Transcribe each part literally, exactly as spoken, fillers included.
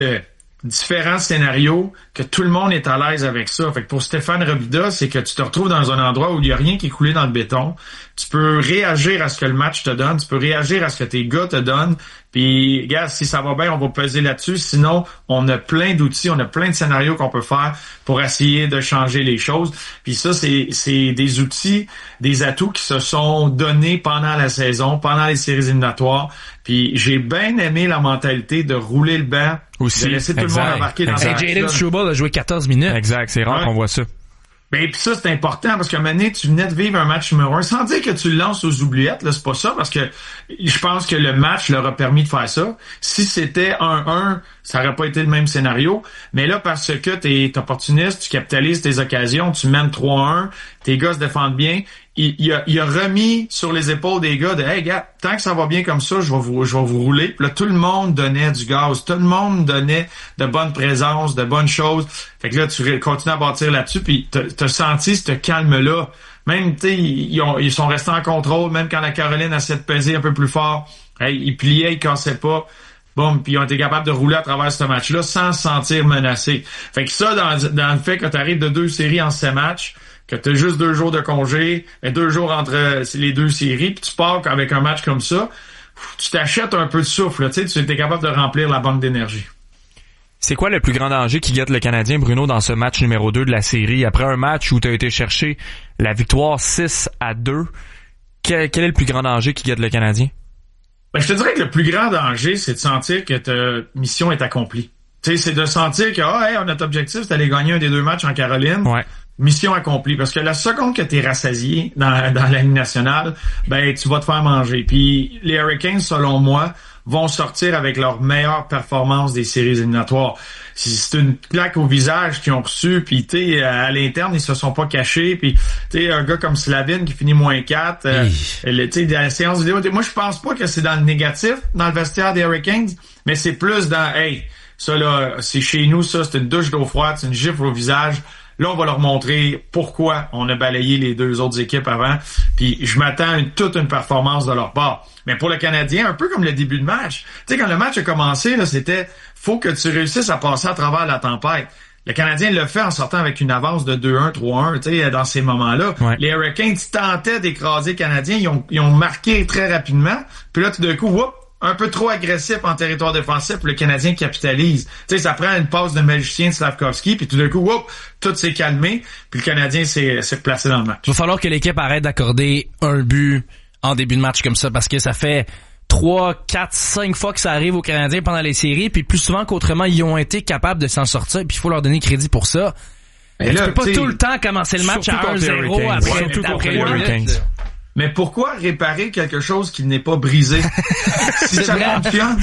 euh, différents scénarios que tout le monde est à l'aise avec ça. Fait que pour Stéphane Robida, c'est que tu te retrouves dans un endroit où il n'y a rien qui est coulé dans le béton. Tu peux réagir à ce que le match te donne, tu peux réagir à ce que tes gars te donnent. Puis, regarde, si ça va bien, on va peser là-dessus. Sinon, on a plein d'outils, on a plein de scénarios qu'on peut faire pour essayer de changer les choses. Puis ça, c'est, c'est des outils, des atouts qui se sont donnés pendant la saison, pendant les séries éliminatoires. Puis j'ai bien aimé la mentalité de rouler le banc, aussi, de laisser tout exact, le monde embarquer dans exact. le Jayden Struble a joué quatorze minutes. Exact, c'est rare ouais. qu'on voit ça. Ben puis ça, c'est important parce qu'à un moment donné, tu venais de vivre un match numéro un, sans dire que tu le lances aux oubliettes, là, c'est pas ça, parce que je pense que le match leur a permis de faire ça. Si c'était un un, ça aurait pas été le même scénario. Mais là, parce que t'es opportuniste, tu capitalises tes occasions, tu mènes trois un, tes gars se défendent bien, il, il, a, il a remis sur les épaules des gars de « Hey, gars, tant que ça va bien comme ça, je vais vous, je vais vous rouler. » Puis là, tout le monde donnait du gaz, tout le monde donnait de bonnes présences, de bonnes choses. Fait que là, tu continues à bâtir là-dessus, puis t'as, t'as senti ce calme-là. Même, tu sais, ils, ont, ils sont restés en contrôle, même quand la Caroline essaie de peser un peu plus fort. Hey, ils pliaient, ils cassaient pas. Bon, puis ils ont été capables de rouler à travers ce match-là sans se sentir menacés. Fait que ça, dans, dans le fait que tu arrives de deux séries en sept matchs, que tu as juste deux jours de congé, et deux jours entre les deux séries, puis tu pars avec un match comme ça, tu t'achètes un peu de souffle, tu sais, tu es capable de remplir la banque d'énergie. C'est quoi le plus grand danger qui guette le Canadien, Bruno, dans ce match numéro deux de la série? Après un match où tu as été chercher la victoire six à deux, quel, quel est le plus grand danger qui guette le Canadien? Ben, je te dirais que le plus grand danger, c'est de sentir que ta mission est accomplie. Tu sais, c'est de sentir que, ah, hey, notre objectif, c'est d'aller gagner un des deux matchs en Caroline. Ouais. Mission accomplie. Parce que la seconde que t'es rassasié dans, dans la Ligue nationale, ben, tu vas te faire manger. Puis, les Hurricanes, selon moi, vont sortir avec leur meilleure performance des séries éliminatoires. C'est une claque au visage qu'ils ont reçu, puis tu sais, à l'interne, ils se sont pas cachés, puis tu sais, un gars comme Slavin qui finit moins quatre, euh, tu sais, dans la séance vidéo, moi je pense pas que c'est dans le négatif, dans le vestiaire des Hurricanes, mais c'est plus dans, hey, ça là, c'est chez nous, ça, c'est une douche d'eau froide, c'est une gifle au visage. Là, on va leur montrer pourquoi on a balayé les deux autres équipes avant. Puis je m'attends à une, toute une performance de leur part. Mais pour le Canadien, un peu comme le début de match. Tu sais, quand le match a commencé, là, c'était faut que tu réussisses à passer à travers la tempête. Le Canadien le fait en sortant avec une avance de deux un, trois un, tu sais, dans ces moments-là. Ouais. Les Hurricanes tentaient d'écraser les Canadiens. Ils ont, ils ont marqué très rapidement. Puis là, tout d'un coup, whoop, un peu trop agressif en territoire défensif, puis le Canadien capitalise. Tu sais, ça prend une passe de magicien de Slavkovski, puis tout d'un coup, whoop, tout s'est calmé, puis le Canadien s'est, s'est placé dans le match. Il va falloir que l'équipe arrête d'accorder un but en début de match comme ça, parce que ça fait trois, quatre, cinq fois que ça arrive aux Canadiens pendant les séries, puis plus souvent qu'autrement, ils ont été capables de s'en sortir, puis il faut leur donner crédit pour ça. Mais là, tu peux pas tout le temps commencer le match à un zéro après, ouais, après les minutes. Mais pourquoi réparer quelque chose qui n'est pas brisé? Si ça fonctionne,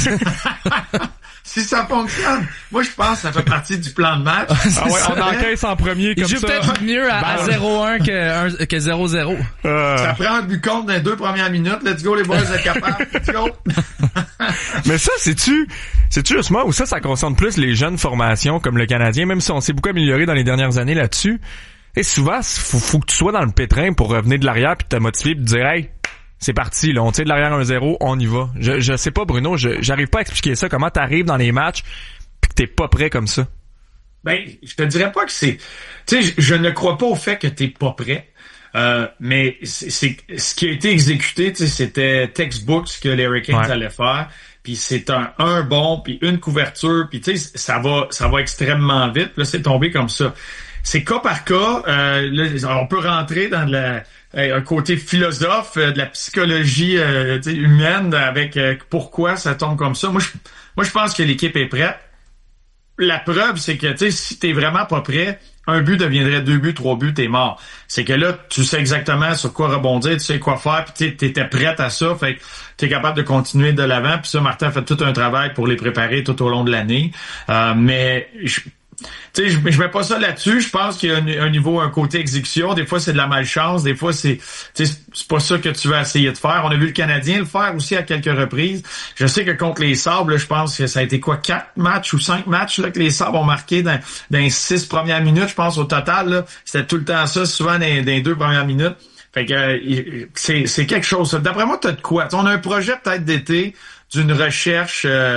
si ça fonctionne, moi je pense que ça fait partie du plan de match. Ah ouais, on encaisse en premier comme ça. Il joue peut-être mieux à, à zéro un que, que zéro zéro. Euh... Ça prend un but contre dans les deux premières minutes. Let's go les boys, vous êtes capables. Let's go. Mais ça, c'est-tu, c'est-tu justement ou ça, ça concerne plus les jeunes formations comme le Canadien, même si on s'est beaucoup amélioré dans les dernières années là-dessus. Et souvent, faut, faut que tu sois dans le pétrin pour revenir de l'arrière puis te motiver puis te dire, hey, c'est parti, là, on tire de l'arrière un zéro, on y va. Je, je sais pas, Bruno, je, j'arrive pas à expliquer ça, comment t'arrives dans les matchs puis que t'es pas prêt comme ça. Ben, je te dirais pas que c'est, tu sais, je, je ne crois pas au fait que t'es pas prêt. Euh, mais c'est, c'est ce qui a été exécuté, tu sais, c'était textbook ce que les Hurricanes ouais. allaient faire. Puis c'est un un bon, puis une couverture, puis tu sais, ça va, ça va extrêmement vite. Là, c'est tombé comme ça. C'est cas par cas. Euh, là, on peut rentrer dans la, un côté philosophe euh, de la psychologie euh, humaine avec euh, pourquoi ça tombe comme ça. Moi, je, moi, je pense que l'équipe est prête. La preuve, c'est que tu sais, si t'es vraiment pas prêt, un but deviendrait deux buts, trois buts, t'es mort. C'est que là, tu sais exactement sur quoi rebondir, tu sais quoi faire, puis t'étais prête à ça, fait que t'es capable de continuer de l'avant. Puis ça, Martin a fait tout un travail pour les préparer tout au long de l'année. Euh, mais je, tu sais, je, je mets pas ça là-dessus. Je pense qu'il y a un, un niveau, un côté exécution. Des fois, c'est de la malchance. Des fois, c'est, tu sais, c'est pas ça que tu vas essayer de faire. On a vu le Canadien le faire aussi à quelques reprises. Je sais que contre les Sabres, là, je pense que ça a été quoi, quatre matchs ou cinq matchs là, que les Sabres ont marqué dans, dans les six premières minutes, je pense, au total. Là, c'était tout le temps ça, souvent dans, dans les deux premières minutes. Fait que euh, c'est, c'est quelque chose. D'après moi, t'as de quoi? T'sais, on a un projet peut-être d'été d'une recherche... Euh,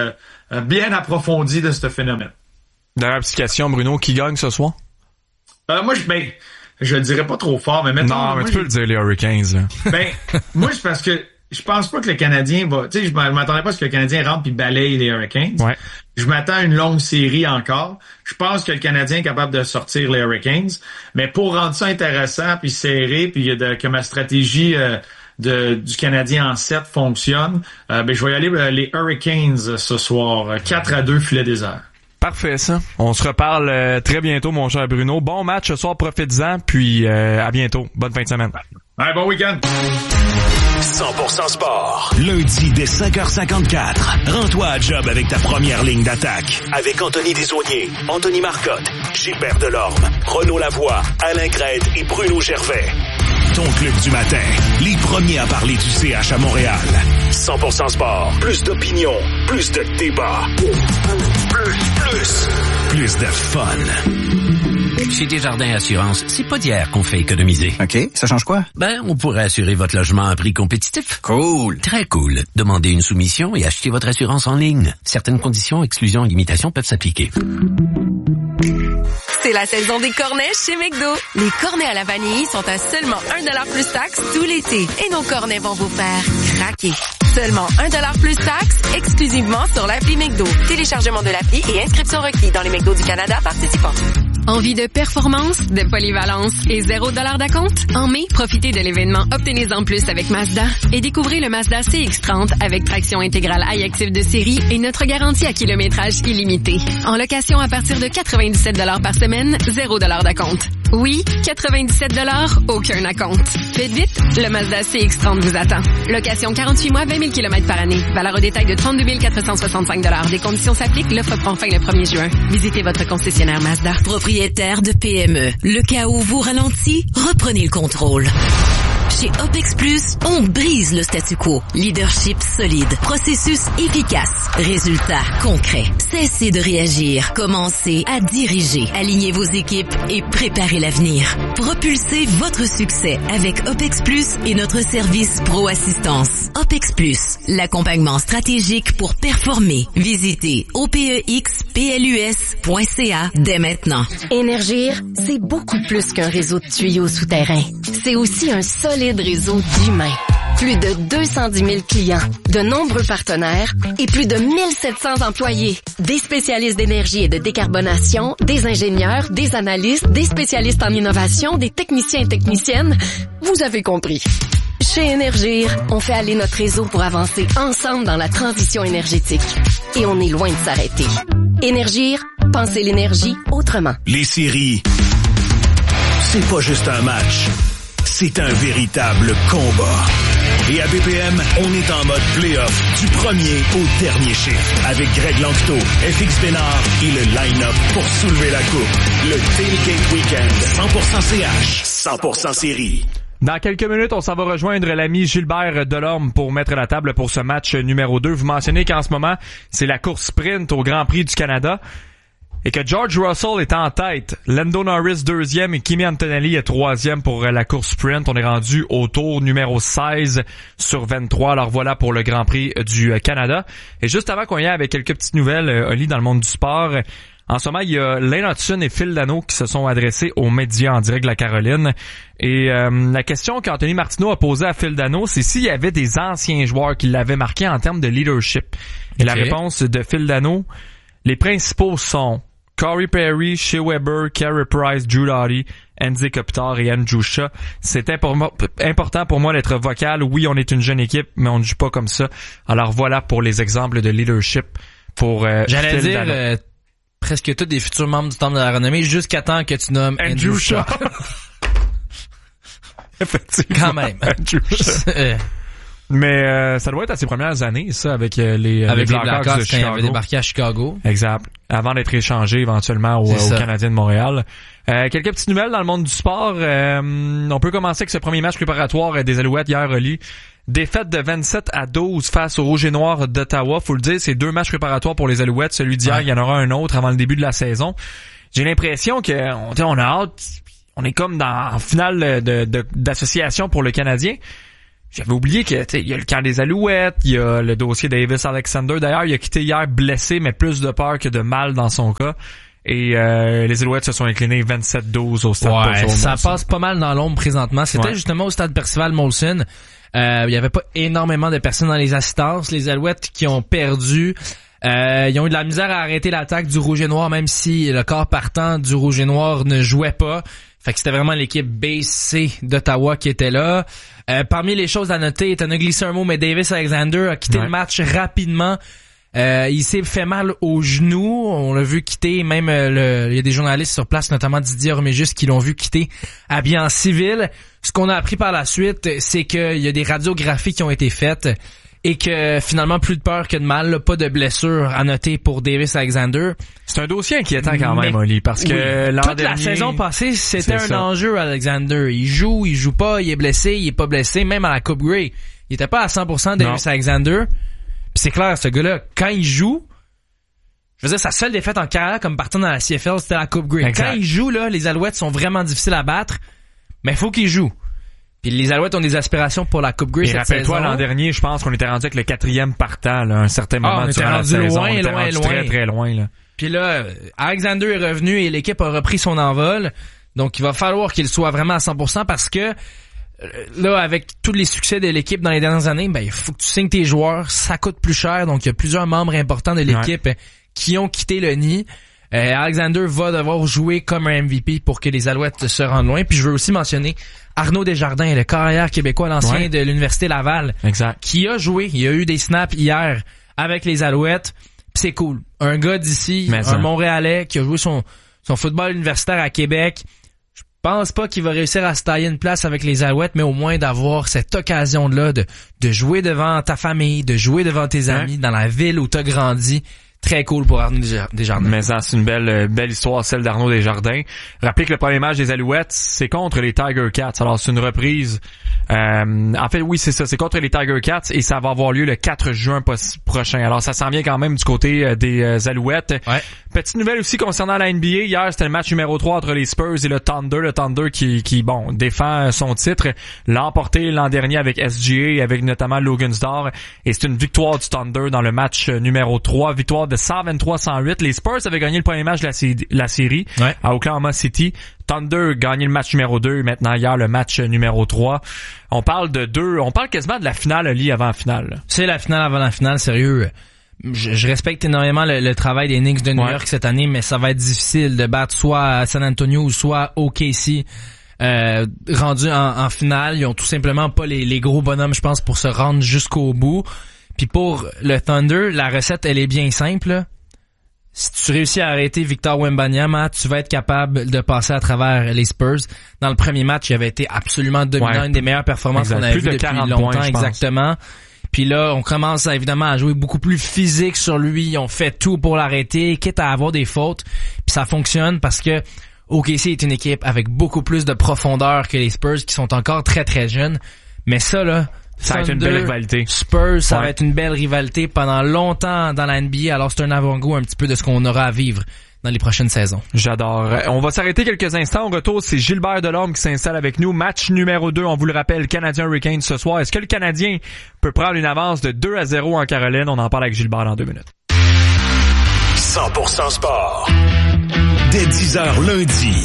euh, bien approfondie de ce phénomène. Dernière petite question, Bruno, qui gagne ce soir? Euh, moi, je ben, je le dirais pas trop fort, mais mettons... Non, mais moi, tu peux le dire, les Hurricanes. Là. Ben, moi, c'est parce que je pense pas que le Canadien va... Tu sais, je m'attendais pas à ce que le Canadien rentre puis balaye les Hurricanes. Ouais. Je m'attends à une longue série encore. Je pense que le Canadien est capable de sortir les Hurricanes. Mais pour rendre ça intéressant puis serré, puis de, que ma stratégie euh, de, du Canadien en sept fonctionne, euh, ben je vais y aller euh, les Hurricanes ce soir. quatre à deux, filet désert. Parfait, ça. On se reparle euh, très bientôt, mon cher Bruno. Bon match ce soir, profites-en, puis euh, à bientôt. Bonne fin de semaine. Ouais, bon week-end. cent pour cent sport. Lundi dès cinq heures cinquante-quatre. Rends-toi à job avec ta première ligne d'attaque. Avec Anthony Desaulniers, Anthony Marcotte, Gilbert Delorme, Renaud Lavoie, Alain Crête et Bruno Gervais. Ton club du matin. Les premiers à parler du C H à Montréal. cent pour cent sport. Plus d'opinion. Plus de débat. Plus, plus. Plus de fun. Chez Desjardins Assurance, c'est pas d'hier qu'on fait économiser. OK, ça change quoi? Ben, on pourrait assurer votre logement à un prix compétitif. Cool. Très cool. Demandez une soumission et achetez votre assurance en ligne. Certaines conditions, exclusions et limitations peuvent s'appliquer. C'est la saison des cornets chez McDo. Les cornets à la vanille sont à seulement un dollar plus taxe tout l'été. Et nos cornets vont vous faire craquer. Seulement un dollar plus taxe, exclusivement sur l'appli McDo. Téléchargement de l'appli et inscription requis dans les McDo du Canada participants. Envie de performance, de polyvalence et zéro dollar d'acompte? En mai, profitez de l'événement Obtenez-en plus avec Mazda et découvrez le Mazda C X trente avec traction intégrale iActive de série et notre garantie à kilométrage illimité. En location à partir de quatre-vingt-dix-sept dollars par semaine, zéro dollar d'acompte. Oui, quatre-vingt-dix-sept dollars, aucun acompte. Faites vite, le Mazda C X trente vous attend. Location quarante-huit mois, vingt mille kilomètres par année. Valeur au détail de trente-deux mille quatre cent soixante-cinq dollars. Des conditions s'appliquent, l'offre prend fin le premier juin. Visitez votre concessionnaire Mazda. Propriétaire de P M E, le cas où vous ralentit, reprenez le contrôle. Chez OPEX Plus, on brise le statu quo. Leadership solide, processus efficace, résultats concrets. Cessez de réagir, commencez à diriger. Alignez vos équipes et préparez l'avenir. Propulsez votre succès avec OPEX Plus et notre service Pro Assistance. OPEX Plus, l'accompagnement stratégique pour performer. Visitez O P E X P L U S point C A dès maintenant. Énergir, c'est beaucoup plus qu'un réseau de tuyaux souterrains. C'est aussi un solide réseau d'humains. Plus de deux cent dix mille clients, de nombreux partenaires et plus de mille sept cents employés. Des spécialistes d'énergie et de décarbonation, des ingénieurs, des analystes, des spécialistes en innovation, des techniciens et techniciennes. Vous avez compris. Chez Énergir, on fait aller notre réseau pour avancer ensemble dans la transition énergétique. Et on est loin de s'arrêter. Énergir, pensez l'énergie autrement. Les séries, c'est pas juste un match. C'est un véritable combat. Et à B P M, on est en mode play-off du premier au dernier chiffre avec Greg Lanctot, F X Bénard et le line-up pour soulever la coupe. Le Tailgate Weekend, cent pour cent C H, cent pour cent série. Dans quelques minutes, on s'en va rejoindre l'ami Gilbert Delorme pour mettre la table pour ce match numéro deux. Vous mentionnez qu'en ce moment, c'est la course sprint au Grand Prix du Canada. Et que George Russell est en tête, Lando Norris deuxième et Kimi Antonelli est troisième pour la course sprint. On est rendu au tour numéro seize sur vingt-trois. Alors voilà pour le Grand Prix du Canada. Et juste avant qu'on y aille avec quelques petites nouvelles, Oli, dans le monde du sport, en ce moment, il y a Lane Hudson et Phil Dano qui se sont adressés aux médias en direct de la Caroline. Et euh, la question qu'Anthony Martineau a posée à Phil Dano, c'est s'il y avait des anciens joueurs qui l'avaient marqué en termes de leadership. Et okay. La réponse de Phil Dano, les principaux sont Corey Perry, Shea Weber, Carey Price, Drew Doughty, Andy Kopitar et Andrew Shaw. C'est impor- important pour moi d'être vocal. Oui, on est une jeune équipe, mais on ne joue pas comme ça. Alors voilà pour les exemples de leadership pour euh, J'allais Phil dire euh, presque tous des futurs membres du Temple de la Renommée jusqu'à temps que tu nommes Andrew, Andrew Shaw. Effectivement. Quand même. Andrew Shaw. Mais euh, ça doit être à ses premières années, ça, avec euh, les, avec les Blackhawks, Blackhawks quand de Chicago. il avait débarqué à Chicago. Exact. Avant d'être échangé éventuellement au, au Canadien de Montréal. Euh, quelques petites nouvelles dans le monde du sport. Euh, on peut commencer avec ce premier match préparatoire des Alouettes hier, Oli. Défaite de vingt-sept à douze face aux Rouges et Noirs d'Ottawa. Faut le dire, c'est deux matchs préparatoires pour les Alouettes. Celui d'hier, ouais. Il y en aura un autre avant le début de la saison. J'ai l'impression que on, on a hâte. On est comme dans en finale de, de, d'association pour le Canadien. J'avais oublié que, tu sais, il y a le camp des Alouettes, il y a le dossier Davis Alexander. D'ailleurs, il a quitté hier blessé, mais plus de peur que de mal dans son cas. Et euh, les Alouettes se sont inclinés vingt-sept douze au stade ouais, Percival ça Molson. passe pas mal dans l'ombre présentement. C'était Ouais. justement au stade Percival Molson. Euh, il y avait pas énormément de personnes dans les assistances. Les Alouettes qui ont perdu, euh, ils ont eu de la misère à arrêter l'attaque du Rouge et Noir, même si le corps partant du Rouge et Noir ne jouait pas. Fait que c'était vraiment l'équipe B C d'Ottawa qui était là. Euh, parmi les choses à noter, t'en as glissé un mot, mais Davis Alexander a quitté ouais. le match rapidement. Euh, il s'est fait mal au genou, on l'a vu quitter, même euh, le, il y a des journalistes sur place, notamment Didier Orméjus, qui l'ont vu quitter habillé en civil. Ce qu'on a appris par la suite, c'est qu'il y a des radiographies qui ont été faites et que finalement plus de peur que de mal, là, pas de blessure à noter pour Davis Alexander. C'est un dossier inquiétant quand même, Mais, Oli, parce que oui, l'an toute dernier, la saison passée, c'était un ça. enjeu, Alexander. Il joue, il joue pas, il est blessé, il est pas blessé, même à la Coupe Grey. Il était pas à cent pour cent Davis Non. Alexander. Pis c'est clair, ce gars-là, quand il joue, je veux dire, sa seule défaite en carrière comme partant dans la C F L, c'était la Coupe Grey. Exact. Quand il joue, là, les Alouettes sont vraiment difficiles à battre, mais faut qu'il joue. Puis les Alouettes ont des aspirations pour la Coupe Grey Et cette rappelle-toi, saison. l'an dernier, je pense qu'on était rendu avec le quatrième partant, là, à un certain moment Ah, on était durant la rendu saison. loin, on était loin, rendu loin. très, très loin, là. Puis là, Alexander est revenu et l'équipe a repris son envol. Donc, il va falloir qu'il soit vraiment à cent pour cent parce que là, avec tous les succès de l'équipe dans les dernières années, ben, il faut que tu signes tes joueurs. Ça coûte plus cher. Donc, il y a plusieurs membres importants de l'équipe ouais. qui ont quitté le nid. Euh, Alexander va devoir jouer comme un M V P pour que les Alouettes se rendent loin. Puis, je veux aussi mentionner Arnaud Desjardins, le carrière québécois, l'ancien ouais. de l'Université Laval. Exact. Qui a joué. Il y a eu des snaps hier avec les Alouettes. Puis c'est cool. Un gars d'ici, Mais un ça. Montréalais qui a joué son, son football universitaire à Québec. Je pense pas qu'il va réussir à se tailler une place avec les Alouettes, mais au moins d'avoir cette occasion-là de, de jouer devant ta famille, de jouer devant tes amis, ouais. dans la ville où t'as grandi. Très cool pour Arnaud Desjardins. Mais ça, c'est une belle belle histoire, celle d'Arnaud Desjardins. Rappelez que le premier match des Alouettes, c'est contre les Tiger Cats. Alors, c'est une reprise. Euh, en fait, oui, c'est ça. C'est contre les Tiger Cats et ça va avoir lieu le quatre juin prochain. Alors, ça s'en vient quand même du côté euh, des euh, Alouettes. Ouais. Petite nouvelle aussi concernant la N B A. Hier, c'était le match numéro trois entre les Spurs et le Thunder. Le Thunder qui, qui bon, défend son titre. L'a emporté l'an dernier avec S G A, avec notamment Logan'sdor. Et c'est une victoire du Thunder dans le match numéro trois. Victoire de cent vingt-trois à cent huit. Les Spurs avaient gagné le premier match de la, sé- la série ouais. à Oklahoma City. Thunder gagné le match numéro deux et maintenant hier le match numéro trois. On parle de deux, on parle quasiment de la finale, Oli, avant la finale. C'est la finale avant la finale, sérieux. Je, je respecte énormément le, le travail des Knicks de New ouais. York cette année, mais ça va être difficile de battre soit à San Antonio ou soit O K C. Euh, rendu en, en finale, ils ont tout simplement pas les, les gros bonhommes, je pense, pour se rendre jusqu'au bout. Puis pour le Thunder, la recette, elle est bien simple. Si tu réussis à arrêter Victor Wembanyama, tu vas être capable de passer à travers les Spurs. Dans le premier match, il avait été absolument dominant, ouais. une des meilleures performances exact. qu'on avait vues depuis longtemps, points, exactement. Puis là, on commence à, évidemment à jouer beaucoup plus physique sur lui. On fait tout pour l'arrêter, quitte à avoir des fautes. Puis ça fonctionne parce que O K C est une équipe avec beaucoup plus de profondeur que les Spurs qui sont encore très très jeunes. Mais ça là, ça va être une belle rivalité. Spurs, ça ouais. va être une belle rivalité pendant longtemps dans la N B A. Alors c'est un avant-goût un petit peu de ce qu'on aura à vivre dans les prochaines saisons. J'adore. On va s'arrêter quelques instants. Au retour, c'est Gilbert Delorme qui s'installe avec nous. Match numéro deux, on vous le rappelle, Canadien Hurricanes ce soir. Est-ce que le Canadien peut prendre une avance de deux à zéro en Caroline? On en parle avec Gilbert dans deux minutes. cent pour cent sport. Dès dix heures lundi.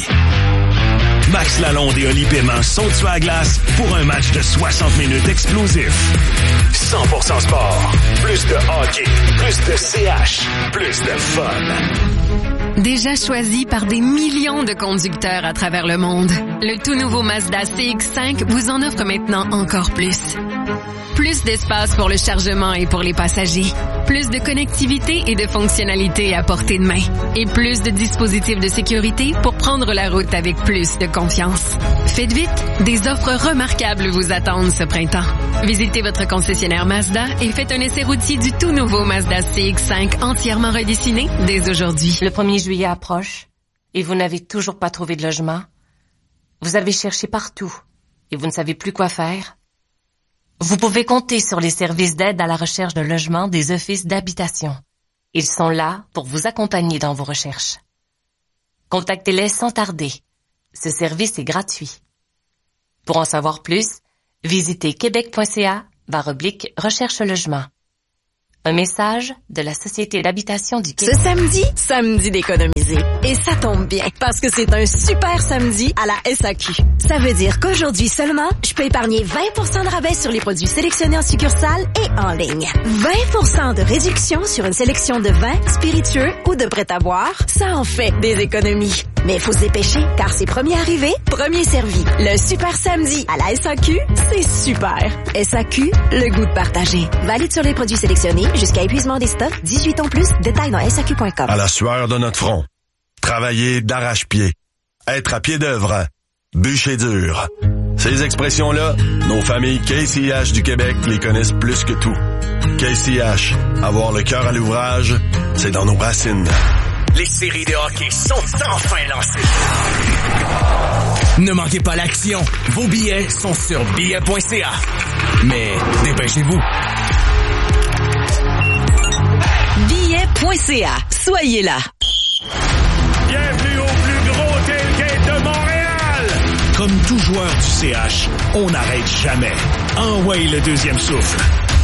Max Lalonde et Oli Paiement sont sur la glace pour un match de soixante minutes explosif. cent pour cent sport. Plus de hockey, plus de C H, plus de fun. Déjà choisi par des millions de conducteurs à travers le monde, le tout nouveau Mazda C X cinq vous en offre maintenant encore plus. Plus d'espace pour le chargement et pour les passagers. Plus de connectivité et de fonctionnalités à portée de main. Et plus de dispositifs de sécurité pour prendre la route avec plus de confiance. Faites vite, des offres remarquables vous attendent ce printemps. Visitez votre concessionnaire Mazda et faites un essai routier du tout nouveau Mazda C X cinq entièrement redessiné dès aujourd'hui. Le premier juillet approche et vous n'avez toujours pas trouvé de logement. Vous avez cherché partout et vous ne savez plus quoi faire. Vous pouvez compter sur les services d'aide à la recherche de logement des offices d'habitation. Ils sont là pour vous accompagner dans vos recherches. Contactez-les sans tarder. Ce service est gratuit. Pour en savoir plus, Visitez québec.ca barre oblique recherche logement. Un message de la Société d'habitation du Québec. Ce samedi, samedi d'économiser. Et ça tombe bien, parce que c'est un super samedi à la S A Q. Ça veut dire qu'aujourd'hui seulement, je peux épargner vingt pour cent de rabais sur les produits sélectionnés en succursale et en ligne. vingt pour cent de réduction sur une sélection de vins, spiritueux ou de prêt-à-boire. Ça en fait des économies. Mais il faut se dépêcher, car c'est premier arrivé, premier servi. Le super samedi à la S A Q, c'est super. S A Q, le goût de partager. Valide sur les produits sélectionnés jusqu'à épuisement des stocks, dix-huit ans plus, détails dans S A Q point com. À la sueur de notre front, travailler d'arrache-pied, être à pied d'œuvre, bûcher dur. Ces expressions-là, nos familles K C H du Québec les connaissent plus que tout. K C H, avoir le cœur à l'ouvrage, c'est dans nos racines. Les séries de hockey sont enfin lancées. Ne manquez pas l'action. Vos billets sont sur billets point c a. Mais dépêchez-vous. billets point c a. Soyez là. Bienvenue au plus gros tailgate de Montréal. Comme tout joueur du C H, on n'arrête jamais. Envoyez le deuxième souffle.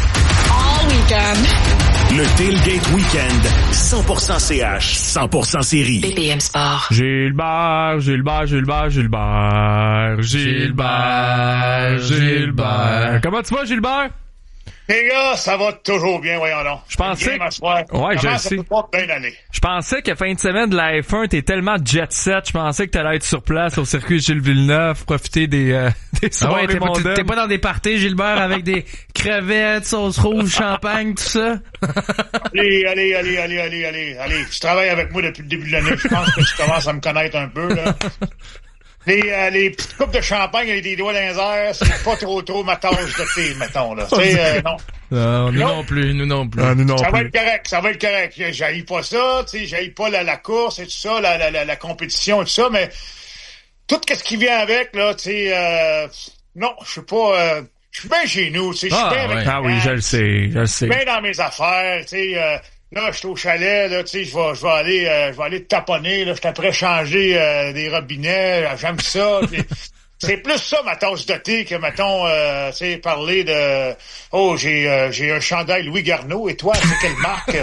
All weekend. Le Tailgate Weekend, cent pour cent C H, cent pour cent série. B P M Sport. Gilbert, Gilbert, Gilbert, Gilbert, Gilbert, Gilbert. Comment tu vas, Gilbert? Les gars, ça va toujours bien, voyons donc. Je pensais... Ouais, ouais, je ça sais. peut pas bien aller. Je pensais que fin de semaine de la F un, t'es tellement jet set, je pensais que t'allais être sur place au circuit Gilles Villeneuve, profiter des, euh, des soirées ah ouais, t'es, mondaines. pas, t'es pas dans des parties, Gilbert, avec des crevettes, sauce rouge, champagne, tout ça? Allez, allez, allez, allez, allez, allez, allez. Tu travailles avec moi depuis le début de l'année, je pense que tu commences à me connaître un peu, là. Les, euh, les petites coupes de champagne avec des doigts dans les airs, c'est pas trop trop ma tasse de thé, mettons, là. Tu sais, euh, non. Non, nous non. non plus, nous non plus. Ah, nous non ça plus. va être correct, ça va être correct. J'haïs pas ça, tu sais, j'haïs pas la, la course et tout ça, la, la, la, la compétition et tout ça, mais tout ce qui vient avec, là, tu sais, euh, non, je suis pas, euh, je suis bien chez nous, tu sais, je suis Ah, bien ouais. avec Ah oui, je le sais, je le sais. bien dans mes affaires, tu sais, euh, là, je suis au chalet, là, tu sais, je vais, je vais aller, euh, je vais aller taponner, là, je suis après changer euh, des robinets, j'aime ça. C'est plus ça, ma tasse de thé, que, mettons, euh, tu sais, parler de, oh, j'ai euh, j'ai un chandail Louis Garneau, et toi, c'est quelle marque?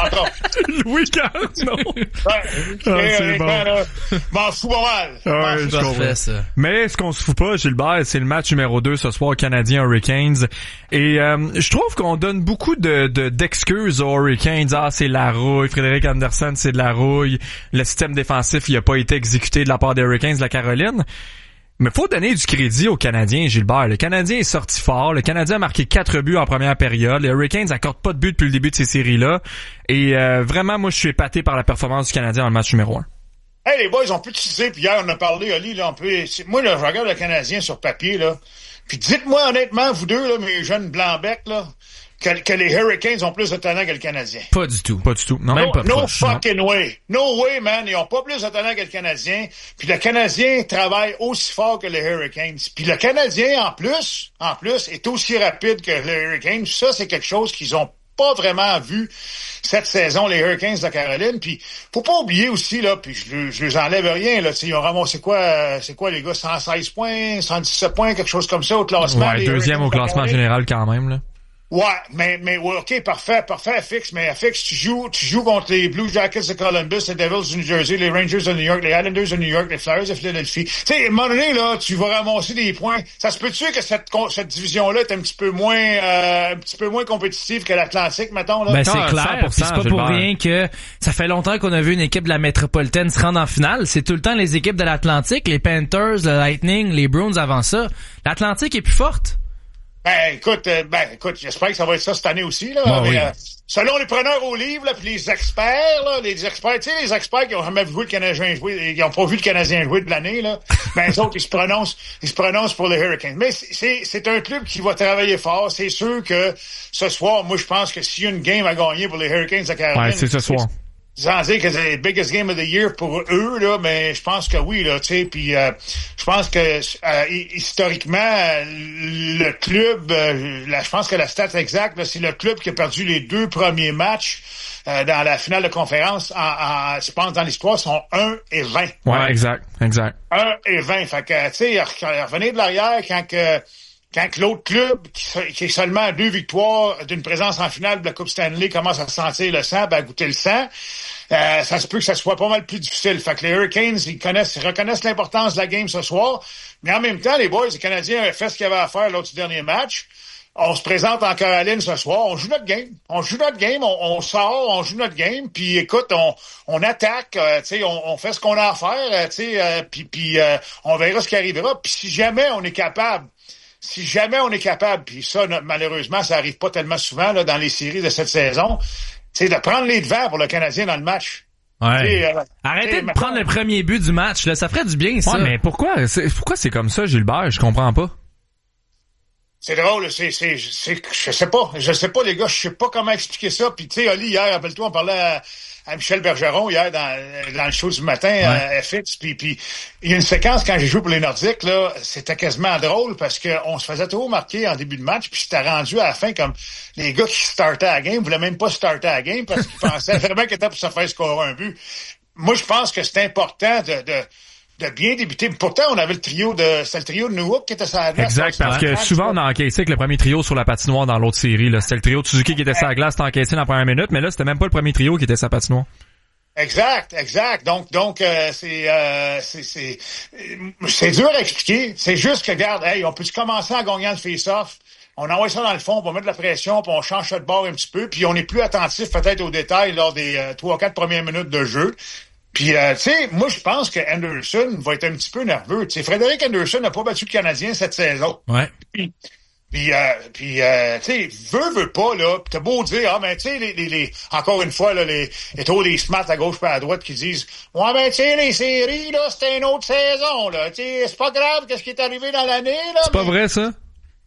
Euh, Louis Garneau! Ouais, Ah, c'est bon. là, m'en fous pas mal. Ah, ouais, je comprends. Ça. Mais ce qu'on se fout pas, Gilbert, c'est le match numéro deux ce soir, Canadiens Hurricanes. Et euh, je trouve qu'on donne beaucoup de, de d'excuses aux Hurricanes. Ah, c'est la rouille. Frédéric Anderson, c'est de la rouille. Le système défensif, il a pas été exécuté de la part des Hurricanes de la Caroline. Mais faut donner du crédit aux Canadiens, Gilbert. Le Canadien est sorti fort. Le Canadien a marqué quatre buts en première période. Les Hurricanes accordent pas de but depuis le début de ces séries-là. Et euh, vraiment, moi, je suis épaté par la performance du Canadien dans le match numéro un. Hey, les boys, on peut utiliser, puis hier, on a parlé, Ali, là, on peut, moi, là, je regarde le Canadien sur papier, là, puis dites-moi honnêtement, vous deux, là, mes jeunes blancs-becs, là, que, que les Hurricanes ont plus de talent que le Canadien. Pas du tout. Pas du tout. Non, Même no, pas no proche, fucking non. way. No way, man. Ils ont pas plus de talent que le Canadien. Puis le Canadien travaille aussi fort que les Hurricanes. Puis le Canadien, en plus, en plus, est aussi rapide que les Hurricanes. Ça, c'est quelque chose qu'ils ont pas vraiment vu cette saison, les Hurricanes de la Caroline. Puis faut pas oublier aussi, là, puis je, je les enlève rien, là, ils ont ramassé quoi, euh, c'est quoi les gars, cent seize points, cent dix-sept points, quelque chose comme ça au classement. Ouais, deuxième au classement général quand même, là. Ouais, mais, mais, ouais, ok, parfait, parfait, Fix, mais Fix, tu joues, tu joues contre les Blue Jackets de Columbus, les Devils du New Jersey, les Rangers de New York, les Islanders de New York, les Flyers de Philadelphie. Tu sais, à un moment donné, là, tu vas ramasser des points. Ça se peut-tu que cette, cette division-là est un petit peu moins, euh, un petit peu moins compétitive que l'Atlantique, mettons, là? Ben, c'est Ah, clair. cent pour cent, Puis c'est pas Gilbert. pour rien que ça fait longtemps qu'on a vu une équipe de la métropolitaine se rendre en finale. C'est tout le temps les équipes de l'Atlantique, les Panthers, le Lightning, les Bruins avant ça. L'Atlantique est plus forte. Ben, écoute, euh, ben, écoute, j'espère que ça va être ça cette année aussi, là. Bon, mais, oui. euh, selon les preneurs au livre, là, puis les experts, là, les experts, tu sais, les experts qui ont jamais vu le Canadien jouer, qui ont pas vu le Canadien jouer de l'année, là, ben, les autres, ils se prononcent, ils se prononcent pour les Hurricanes. Mais c'est, c'est un club qui va travailler fort. C'est sûr que ce soir, moi, je pense que s'il y a une game à gagner pour les Hurricanes de Caroline. Ouais, c'est ce soir. Sans dire que c'est le biggest game of the year pour eux, là, mais je pense que oui, là, tu sais, puis euh, je pense que euh, historiquement, le club, euh, là, je pense que la stat exacte, là, c'est le club qui a perdu les deux premiers matchs euh, dans la finale de conférence, en, en, je pense, dans l'histoire, sont un et vingt. Ouais, exact, exact. un et vingt, fait que, tu sais, revenez de l'arrière quand que quand l'autre club, qui, qui est seulement à deux victoires d'une présence en finale de la Coupe Stanley, commence à sentir le sang, ben, à goûter le sang, euh, ça se peut que ça soit pas mal plus difficile. Fait que les Hurricanes, ils connaissent, ils reconnaissent l'importance de la game ce soir, mais en même temps, les boys, les Canadiens avaient fait ce qu'il y avait à faire lors du dernier match. On se présente en Caroline ce soir, on joue notre game. On joue notre game, on, on sort, on joue notre game, puis écoute, on, on attaque, euh, tu sais, on, on fait ce qu'on a à faire, euh, tu sais, euh, puis puis euh, on verra ce qui arrivera. Puis si jamais on est capable, si jamais on est capable, puis ça, malheureusement, ça arrive pas tellement souvent là dans les séries de cette saison, c'est de prendre les devants pour le Canadien dans le match. Ouais. Euh, Arrêtez de prendre le premier but du match, là, ça ferait du bien, ça. Ouais, mais pourquoi, c'est, pourquoi c'est comme ça, Gilbert? Je comprends pas. C'est drôle, c'est, c'est, c'est, je sais pas, je sais pas, les gars, je sais pas comment expliquer ça. Puis tu sais, Oli, hier, rappelle-toi, on parlait à, à Michel Bergeron hier dans, dans le show du matin ouais. à F X. Puis, puis il y a une séquence quand j'ai joué pour les Nordiques, là, c'était quasiment drôle parce que on se faisait trop marquer en début de match, puis c'était rendu à la fin comme les gars qui startaient à la game voulaient même pas starter à la game parce qu'ils pensaient vraiment qu'ils étaient pour se faire scorer un but. Moi, je pense que c'est important de, de de bien débuter. Pourtant, on avait le trio de, c'est le trio de Newhook qui était sur la glace. Exact, parce que souvent, on a encaissé avec le premier trio sur la patinoire dans l'autre série, là. C'était le trio de Suzuki qui était sur la glace, c'était encaissé dans la première minute, mais là, c'était même pas le premier trio qui était sur la patinoire. Exact, exact. Donc, donc, euh, c'est, euh, c'est, c'est, c'est dur à expliquer. C'est juste que, regarde, hey, on peut commencer en gagnant le face-off. On envoie ça dans le fond, on va mettre de la pression, puis on change ça de bord un petit peu, puis on est plus attentif peut-être aux détails lors des euh, trois ou quatre premières minutes de jeu. Puis, euh, tu sais, moi, je pense que Anderson va être un petit peu nerveux. Tu sais, Frédéric Anderson n'a pas battu le Canadien cette saison. Ouais. Puis, puis, euh, puis euh, tu sais, veut, veut pas, là. Pis t'as beau dire, ah, ben, tu sais, les, les, les, encore une fois, là, les, les trop des smats à gauche et à droite qui disent, ouais, ben, tu sais, les séries, là, c'était une autre saison, là. Tu sais, c'est pas grave qu'est-ce qui est arrivé dans l'année, là. C'est mais, pas vrai, ça?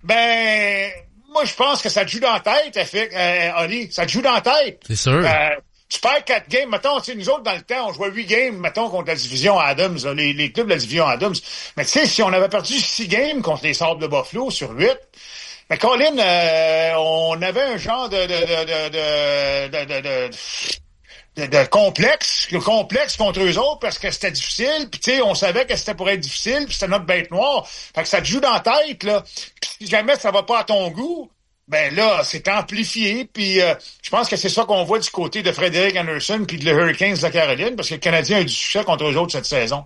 Ben, moi, je pense que ça te joue dans la tête, fait, euh, Oli. Ça te joue dans la tête. C'est sûr. Euh, Tu perds quatre games, mettons, tu sais, nous autres, dans le temps, on jouait huit games, mettons, contre la division Adams, là, les, les clubs de la division Adams. Mais tu sais, si on avait perdu six games contre les Sabres de Buffalo sur huit, mais Colin, euh, on avait un genre de, de, de, de, de, de, de, de, de, de complexe, de complexe contre eux autres parce que c'était difficile, puis tu sais, on savait que c'était pour être difficile, puis c'était notre bête noire. Fait que ça te joue dans la tête, là. Puis si jamais ça va pas à ton goût, ben là, c'est amplifié, puis euh, je pense que c'est ça qu'on voit du côté de Frédéric Anderson puis de les Hurricanes de la Caroline, parce que le Canadien a eu du succès contre eux autres cette saison.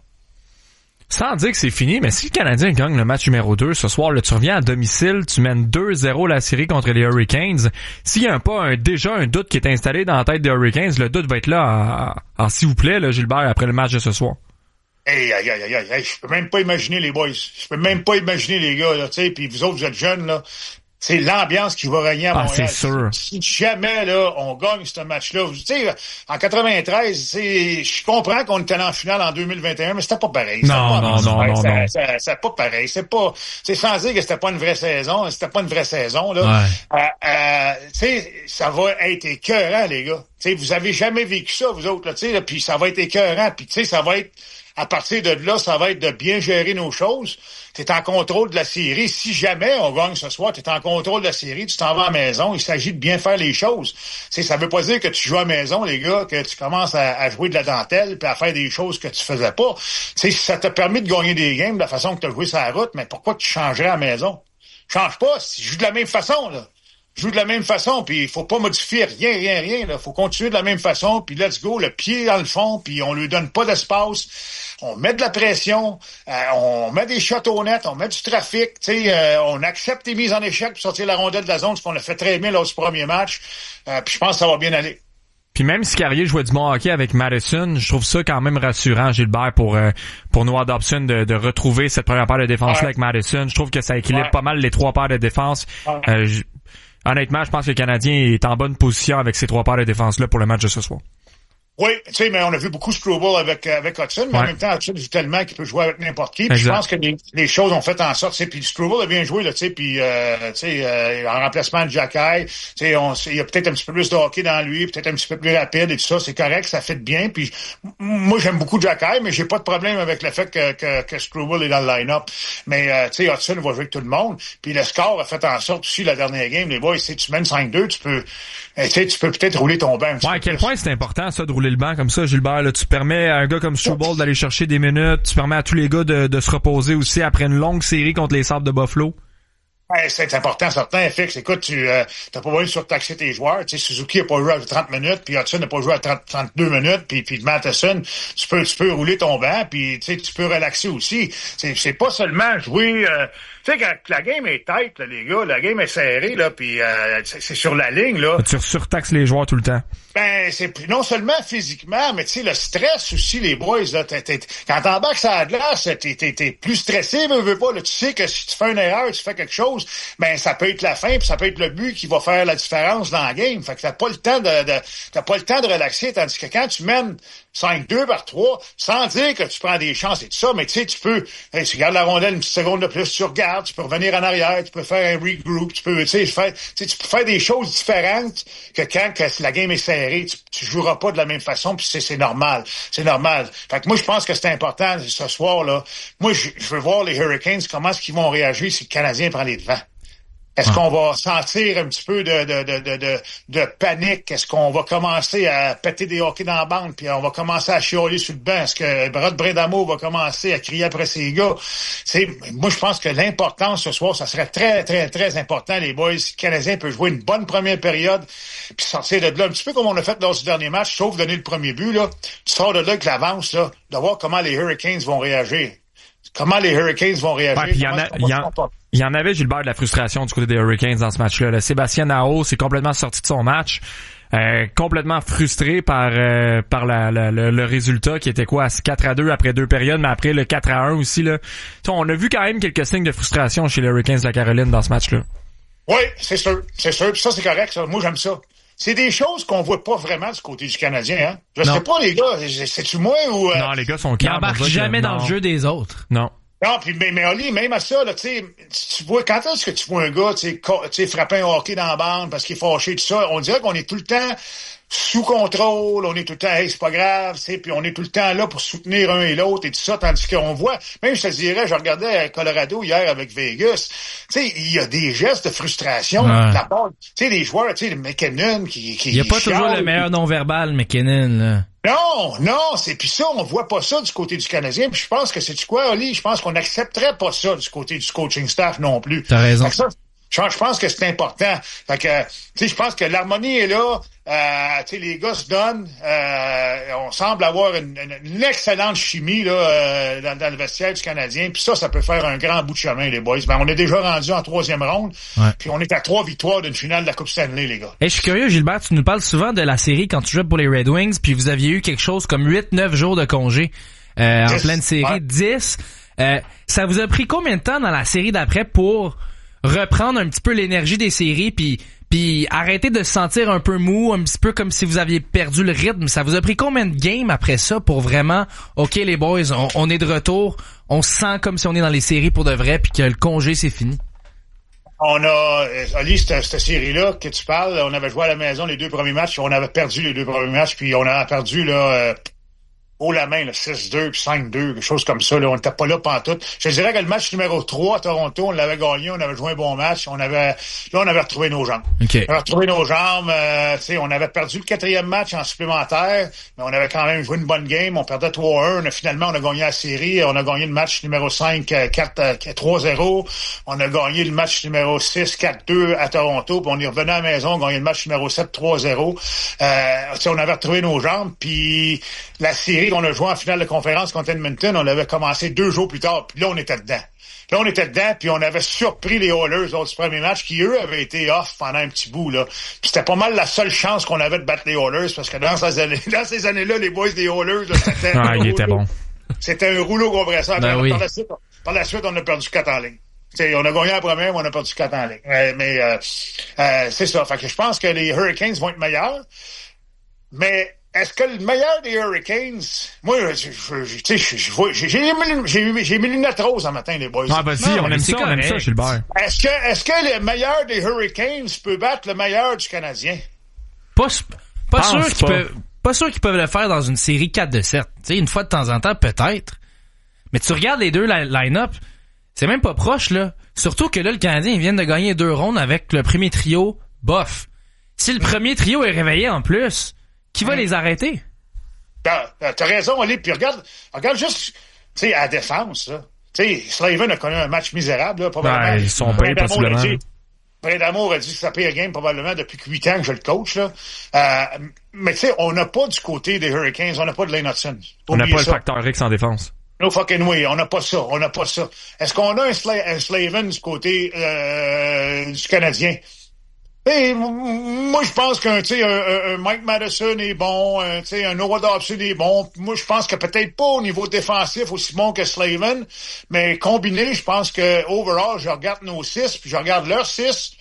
Sans dire que c'est fini, mais si le Canadien gagne le match numéro deux ce soir, là, tu reviens à domicile, tu mènes deux zéro la série contre les Hurricanes. S'il y a un, pas un, déjà un doute qui est installé dans la tête des Hurricanes, le doute va être là en, en s'il vous plaît, là, Gilbert, après le match de ce soir. Hey, aïe, aïe, aïe, aïe, je peux même pas imaginer les boys. Je peux même pas imaginer les gars, là, tu sais, puis vous autres, vous êtes jeunes, là. C'est l'ambiance qui va régner à Montréal. Ah, c'est sûr. Si jamais, là, on gagne ce match-là, tu sais, en quatre-vingt-treize, c'est, je comprends qu'on était en finale en deux mille vingt et un, mais c'était pas pareil. Non, pas non, non, non, ça, non. Ça, ça, c'est pas pareil. C'est pas, c'est sans dire que c'était pas une vraie saison, c'était pas une vraie saison, là. Ouais. Euh, euh, tu sais, ça va être écœurant, les gars. Tu sais, vous avez jamais vécu ça, vous autres, là, tu sais, puis ça va être écœurant, puis tu sais, ça va être, à partir de là, ça va être de bien gérer nos choses. Tu es en contrôle de la série. Si jamais on gagne ce soir, tu es en contrôle de la série, tu t'en vas à la maison. Il s'agit de bien faire les choses. T'sais, ça veut pas dire que tu joues à la maison, les gars, que tu commences à, à jouer de la dentelle puis à faire des choses que tu faisais pas. T'sais, ça t'a permis de gagner des games de la façon que tu as joué sur la route, mais pourquoi tu changerais à la maison? Change pas. Si je joue de la même façon, là. Joue de la même façon, puis il faut pas modifier rien, rien, rien. Il faut continuer de la même façon, puis let's go, le pied dans le fond, puis on lui donne pas d'espace. On met de la pression, euh, on met des shots au net, on met du trafic, tu sais, euh, on accepte les mises en échec pour sortir la rondelle de la zone, ce qu'on a fait très bien lors du premier match. Euh, puis je pense que ça va bien aller. Puis même si Carrier jouait du bon hockey avec Madison, je trouve ça quand même rassurant, Gilbert, pour euh, pour Noah Dobson de, de retrouver cette première paire de défense-là ouais. avec Madison. Je trouve que ça équilibre ouais. pas mal les trois paires de défense. Ouais. Euh, j- honnêtement, je pense que le Canadien est en bonne position avec ces trois paires de défense-là pour le match de ce soir. Oui, tu sais, mais on a vu beaucoup Struble avec avec Hudson, mais ouais. en même temps, Hudson joue tellement qu'il peut jouer avec n'importe qui. Puis je pense que les, les choses ont fait en sorte, tu sais, puis Struble a bien joué là, tu sais, puis euh, tu sais, euh, en remplacement de Jacky, tu sais, on, il y a peut-être un petit peu plus de hockey dans lui, peut-être un petit peu plus rapide et tout ça, c'est correct, ça fait bien. Puis moi, j'aime beaucoup Jacky, mais j'ai pas de problème avec le fait que que, que Struble est dans le line-up. Mais euh, tu sais, Hudson va jouer avec tout le monde. Puis le score a fait en sorte aussi la dernière game, les boys, si tu mènes cinq deux, tu peux, tu sais, tu peux peut-être rouler ton banc. Ouais, à quel point c'est important ça de rouler le banc comme ça, Gilbert. Là, tu permets à un gars comme Struble d'aller chercher des minutes, tu permets à tous les gars de, de se reposer aussi après une longue série contre les Sabres de Buffalo. Ben, c'est important, certain, Fix. Écoute, tu euh, t'as pas besoin de surtaxer tes joueurs. Tu sais, Suzuki n'a pas joué à trente minutes, puis Hudson n'a pas joué à trente, trente-deux minutes, puis, puis Matheson, tu peux, tu peux rouler ton banc, puis tu sais, tu peux relaxer aussi. C'est, c'est pas seulement jouer... Euh, tu sais, quand la game est tight, là, les gars, la game est serrée, là, puis euh, c'est, c'est sur la ligne, là. Tu surtaxes les joueurs tout le temps. Ben, c'est non seulement physiquement, mais tu sais, le stress aussi, les boys, là. T'es, t'es, quand t'embarques sur la glace, t'es, t'es, t'es plus stressé, veux, veux pas, là. Tu sais que si tu fais une erreur, tu fais quelque chose, ben, ça peut être la fin, puis ça peut être le but qui va faire la différence dans la game. Fait que t'as pas le temps de, de t'as pas le temps de relaxer, tandis que quand tu mènes cinq deux par trois, sans dire que tu prends des chances et tout ça, mais tu sais, tu peux, hey, tu gardes la rondelle une petite seconde de plus, tu regardes, tu peux revenir en arrière, tu peux faire un regroup, tu peux, tu sais, faire, tu sais, tu peux faire des choses différentes que quand que la game est serrée, tu, tu joueras pas de la même façon, puis c'est, c'est normal. C'est normal. Fait que moi, je pense que c'est important ce soir, là. Moi, je, je veux voir les Hurricanes, comment est-ce qu'ils vont réagir si le Canadien prend les devants. Est-ce qu'on va sentir un petit peu de, de, de, de, de, de panique? Est-ce qu'on va commencer à péter des hockey dans la bande, puis on va commencer à chialer sur le banc? Est-ce que Brad Bredamo va commencer à crier après ses gars? C'est, moi, je pense que l'importance ce soir, ça serait très, très, très important, les boys. Si le Canadien peut jouer une bonne première période, puis sortir de là, un petit peu comme on a fait lors du dernier match, sauf donner le premier but, là. Tu sors de là avec l'avance, là, de voir comment les Hurricanes vont réagir. Comment les Hurricanes vont réagir. Ouais, il y en a, il y en, il y en avait, Gilbert, de la frustration du côté des Hurricanes dans ce match-là. Là. Sébastien Aho s'est complètement sorti de son match, euh, complètement frustré par euh, par la, la, le, le résultat qui était quoi, quatre à deux après deux périodes, mais après le quatre à un aussi. Là. On a vu quand même quelques signes de frustration chez les Hurricanes de la Caroline dans ce match-là. Oui, c'est sûr, c'est sûr. Puis ça, c'est correct. Ça. Moi, j'aime ça. C'est des choses qu'on voit pas vraiment du côté du Canadien, hein. Je non. sais pas, les gars, c'est-tu moi ou... Euh... Non, les gars sont clairs. Ils embarquent jamais que, dans non. le jeu des autres. Non. Non, puis mais, mais Oli, même à ça, là, tu sais, tu vois, quand est-ce que tu vois un gars, tu sais, frapper un hockey dans la bande parce qu'il est fâché, tout ça, on dirait qu'on est tout le temps sous contrôle, on est tout le temps, hey, c'est pas grave, tu sais, puis on est tout le temps là pour soutenir un et l'autre et tout ça, tandis qu'on voit, même je te dirais, je regardais à Colorado hier avec Vegas, tu sais, il y a des gestes de frustration ouais. de la part, tu sais, les joueurs, tu sais, le McKinnon qui, qui... Il y a pas chiale, toujours le meilleur non-verbal, McKinnon, là. Non, non, c'est puis ça, on voit pas ça du côté du Canadien. Puis je pense que c'est du quoi, Oli? Je pense qu'on n'accepterait pas ça du côté du coaching staff non plus. T'as raison. Ça, je pense que c'est important. Fait que, tu sais, je pense que l'harmonie est là. Euh, tu sais, les gars se donnent. Euh, on semble avoir une, une, une excellente chimie là euh, dans, dans le vestiaire du Canadien. Puis ça, ça peut faire un grand bout de chemin, les boys. Ben, on est déjà rendu en troisième ronde. Ouais. Puis on est à trois victoires d'une finale de la Coupe Stanley, les gars. Hey, je suis curieux, Gilbert, tu nous parles souvent de la série quand tu jouais pour les Red Wings, puis vous aviez eu quelque chose comme huit neuf jours de congé euh, en pleine série. Ouais. dix. Euh, ça vous a pris combien de temps dans la série d'après pour reprendre un petit peu l'énergie des séries, puis puis arrêter de se sentir un peu mou, un petit peu comme si vous aviez perdu le rythme? Ça vous a pris combien de games après ça pour vraiment, OK les boys, on, on est de retour, on se sent comme si on est dans les séries pour de vrai, puis que le congé c'est fini? On a, Ali, cette, cette série-là que tu parles, on avait joué à la maison les deux premiers matchs, on avait perdu les deux premiers matchs, puis on a perdu là euh, haut la main, là, six deux puis cinq deux, quelque chose comme ça. Là, on n'était pas là pantoute. Je te dirais que le match numéro trois à Toronto, on l'avait gagné, on avait joué un bon match, on avait là, on avait retrouvé nos jambes. Okay. On avait retrouvé nos jambes. Euh, tu sais, on avait perdu le quatrième match en supplémentaire, mais on avait quand même joué une bonne game. On perdait trois à un. On a, finalement, on a gagné la série. On a gagné le match numéro cinq, quatre, trois zéro. On a gagné le match numéro six, quatre deux à Toronto. Puis on est revenu à la maison, on a gagné le match numéro sept, trois zéro. Euh, tu sais, on avait retrouvé nos jambes. Puis la série qu'on a joué en finale de conférence contre Edmonton, on l'avait commencé deux jours plus tard, puis là, on était dedans. Là, on était dedans, puis on avait surpris les Oilers lors du premier match, qui, eux, avaient été off pendant un petit bout, là. Puis c'était pas mal la seule chance qu'on avait de battre les Oilers, parce que dans ces années, dans ces années-là, les boys des Oilers, là, c'était... Ah, il était bon. C'était un rouleau compresseur. Ben oui. par, la suite, par la suite, on a perdu quatre en ligne. T'sais, on a gagné la première, mais on a perdu quatre en ligne. Euh, mais euh, euh, c'est ça. Fait que je pense que les Hurricanes vont être meilleurs, mais... Est-ce que le meilleur des Hurricanes... Moi, je, je, tu sais, je vois... J'ai, j'ai, j'ai, j'ai mes lunettes roses un matin, les boys. Ah, ben si, on aime ça, on aime ça, Gilbert. Est-ce que, est-ce que le meilleur des Hurricanes peut battre le meilleur du Canadien? Pas, pas sûr qu'ils pas. peuvent, pas sûr qu'ils peuvent le faire dans une série quatre de sept. Tu sais, une fois de temps en temps, peut-être. Mais tu regardes les deux line-up, c'est même pas proche, là. Surtout que là, le Canadien, ils viennent de gagner deux rondes avec le premier trio, bof. Si le premier trio est réveillé en plus... Qui va mmh. les arrêter? T'as, t'as raison, Ali. Puis regarde, regarde juste, tu sais, à la défense, là. Tu sais, Slavin a connu un match misérable, là, probablement. Ben, ils sont payés possiblement. Brindamour a dit que c'est sa pire game probablement depuis huit ans que je le coach, là. Euh, mais tu sais, on n'a pas du côté des Hurricanes, on n'a pas de Lane Hudson. On n'a pas ça. Le facteur X en défense. No fucking way, on n'a pas ça, on n'a pas ça. Est-ce qu'on a un, Sla- un Slavin du côté euh, du Canadien? Et moi, je pense qu'un, tu sais, un, un Mike Madison est bon, un, tu sais, un Noah Dobson est bon. Moi, je pense que peut-être pas au niveau défensif aussi bon que Slavin, mais combiné, je pense que overall, je regarde nos six, puis je regarde leurs six.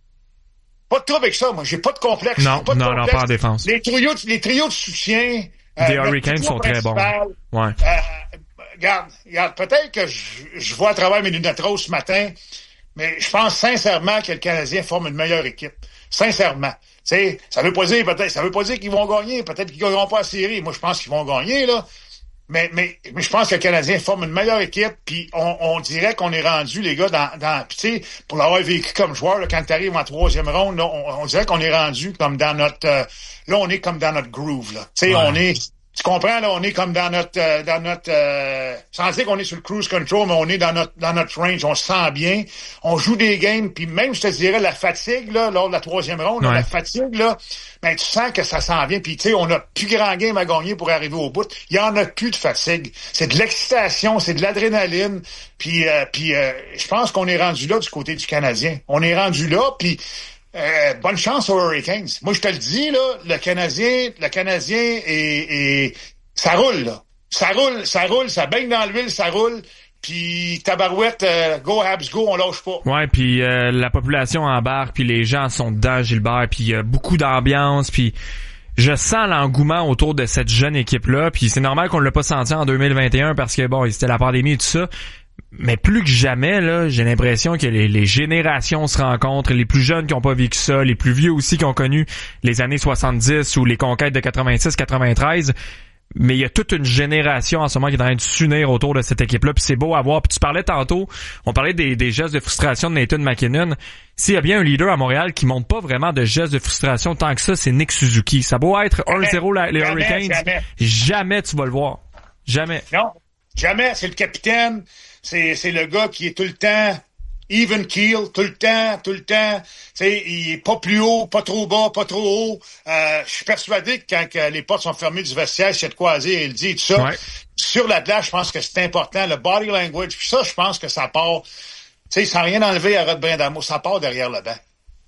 Pas de trouble avec ça, moi. J'ai pas de complexe. Non, pas de non, complexe. non, pas en défense. Les trios, les trios de soutien. Les euh, Hurricanes sont très bons. Ouais. Euh, regarde, regarde, peut-être que je, je vois à travers mes lunettes roses ce matin. Mais je pense sincèrement que le Canadien forme une meilleure équipe. Sincèrement. Tu sais, ça veut pas dire peut-être, ça veut pas dire qu'ils vont gagner. Peut-être qu'ils gagneront pas la série. Moi, je pense qu'ils vont gagner, là. Mais, mais, mais je pense que le Canadien forme une meilleure équipe. Puis on, on dirait qu'on est rendu, les gars, dans, dans, tu sais, pour l'avoir vécu comme joueur, là, quand t'arrives en troisième ronde, là, on, on dirait qu'on est rendu comme dans notre, euh, là, on est comme dans notre groove, là. Tu sais, ouais. on est, tu comprends, là, on est comme dans notre, euh, dans notre, euh, sans dire qu'on est sur le cruise control, mais on est dans notre, dans notre range, on se sent bien, on joue des games, puis même, je te dirais, la fatigue, là, lors de la troisième ronde, ouais. là, la fatigue, là, ben, tu sens que ça s'en vient, puis tu sais, on a plus grand game à gagner pour arriver au bout. Il y en a plus de fatigue. C'est de l'excitation, c'est de l'adrénaline, puis, euh, puis, euh, je pense qu'on est rendu là du côté du Canadien. On est rendu là, puis, Euh, bonne chance aux Hurricanes. Moi, je te le dis, là, le Canadien, le Canadien est, est, ça roule, là. Ça roule, ça roule, ça baigne dans l'huile, ça roule. Puis tabarouette, euh, go Habs, go, on lâche pas. Ouais, puis euh, la population embarque, puis les gens sont dedans, Gilbert, puis il y a beaucoup d'ambiance, puis je sens l'engouement autour de cette jeune équipe-là, puis c'est normal qu'on l'a pas senti en deux mille vingt et un parce que bon, c'était la pandémie et tout ça. Mais plus que jamais, là, j'ai l'impression que les, les générations se rencontrent, les plus jeunes qui ont pas vécu ça, les plus vieux aussi qui ont connu les années soixante-dix ou les conquêtes de quatre-vingt-six quatre-vingt-treize. Mais il y a toute une génération en ce moment qui est en train de s'unir autour de cette équipe-là, puis c'est beau à voir. Puis tu parlais tantôt, on parlait des, des gestes de frustration de Nathan McKinnon. S'il y a bien un leader à Montréal qui montre pas vraiment de gestes de frustration tant que ça, c'est Nick Suzuki. Ça doit être un zéro les jamais, Hurricanes. Jamais. jamais tu vas le voir. Jamais. Non, jamais. C'est le capitaine. C'est, c'est le gars qui est tout le temps even keel, tout le temps, tout le temps. Tu sais, il est pas plus haut, pas trop bas, pas trop haut. Euh, je suis persuadé que quand que les portes sont fermées du vestiaire, c'est de quoi dire, il dit tout ça. Ouais. Sur la glace, je pense que c'est important, le body language. Puis ça, je pense que ça part, tu sais, sans rien enlever à Rod Brindamour, ça part derrière le banc.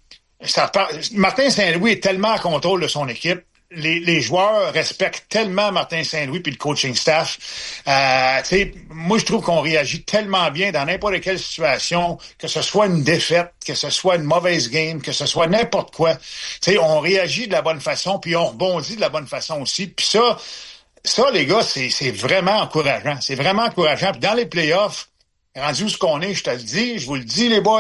Ça part, Martin Saint-Louis est tellement en contrôle de son équipe. Les, les joueurs respectent tellement Martin Saint-Louis puis le coaching staff. Euh, tu sais, moi, je trouve qu'on réagit tellement bien dans n'importe quelle situation, que ce soit une défaite, que ce soit une mauvaise game, que ce soit n'importe quoi. Tu sais, on réagit de la bonne façon, puis on rebondit de la bonne façon aussi. Puis ça, ça, les gars, c'est, c'est vraiment encourageant. C'est vraiment encourageant. Puis dans les playoffs, rendu où ce qu'on est, je te le dis, je vous le dis, les boys,